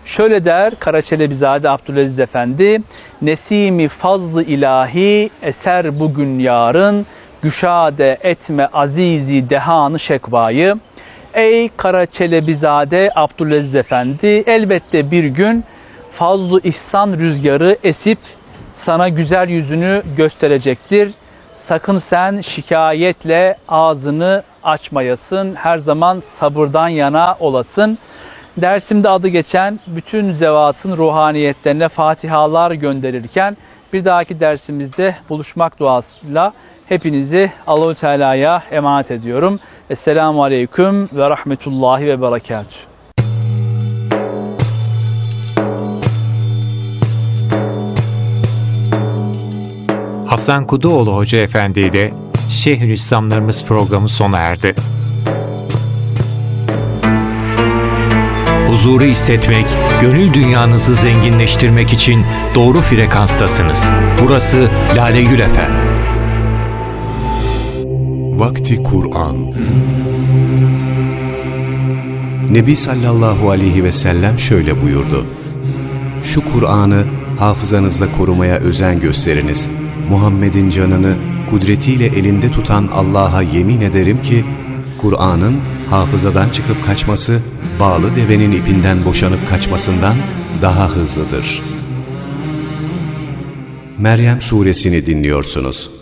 Şöyle der Karaçelebizade Abdülaziz Efendi, Nesimi fazlı ilahi eser bugün yarın, güşade etme azizi dehanı şekvayı. Ey Karaçelebizade Abdülaziz Efendi, elbette bir gün fazlı ihsan rüzgarı esip sana güzel yüzünü gösterecektir. Sakın sen şikayetle ağzını açmayasın. Her zaman sabırdan yana olasın. Dersimde adı geçen bütün zevatın ruhaniyetlerine fatihalar gönderirken bir dahaki dersimizde buluşmak duasıyla hepinizi Allah-u Teala'ya emanet ediyorum. Esselamu Aleyküm ve Rahmetullahi ve Berekatuhu. Hasan Kuduoğlu Hoca Efendi ile Şeyhülislamlarımız programı sona erdi. Huzuru hissetmek, gönül dünyanızı zenginleştirmek için doğru frekanstasınız. Burası Lale Gül F M. Vakti Kur'an. Nebi sallallahu aleyhi ve sellem şöyle buyurdu: Şu Kur'an'ı hafızanızda korumaya özen gösteriniz. Muhammed'in canını kudretiyle elinde tutan Allah'a yemin ederim ki, Kur'an'ın hafızadan çıkıp kaçması, bağlı devenin ipinden boşanıp kaçmasından daha hızlıdır. Meryem suresini dinliyorsunuz.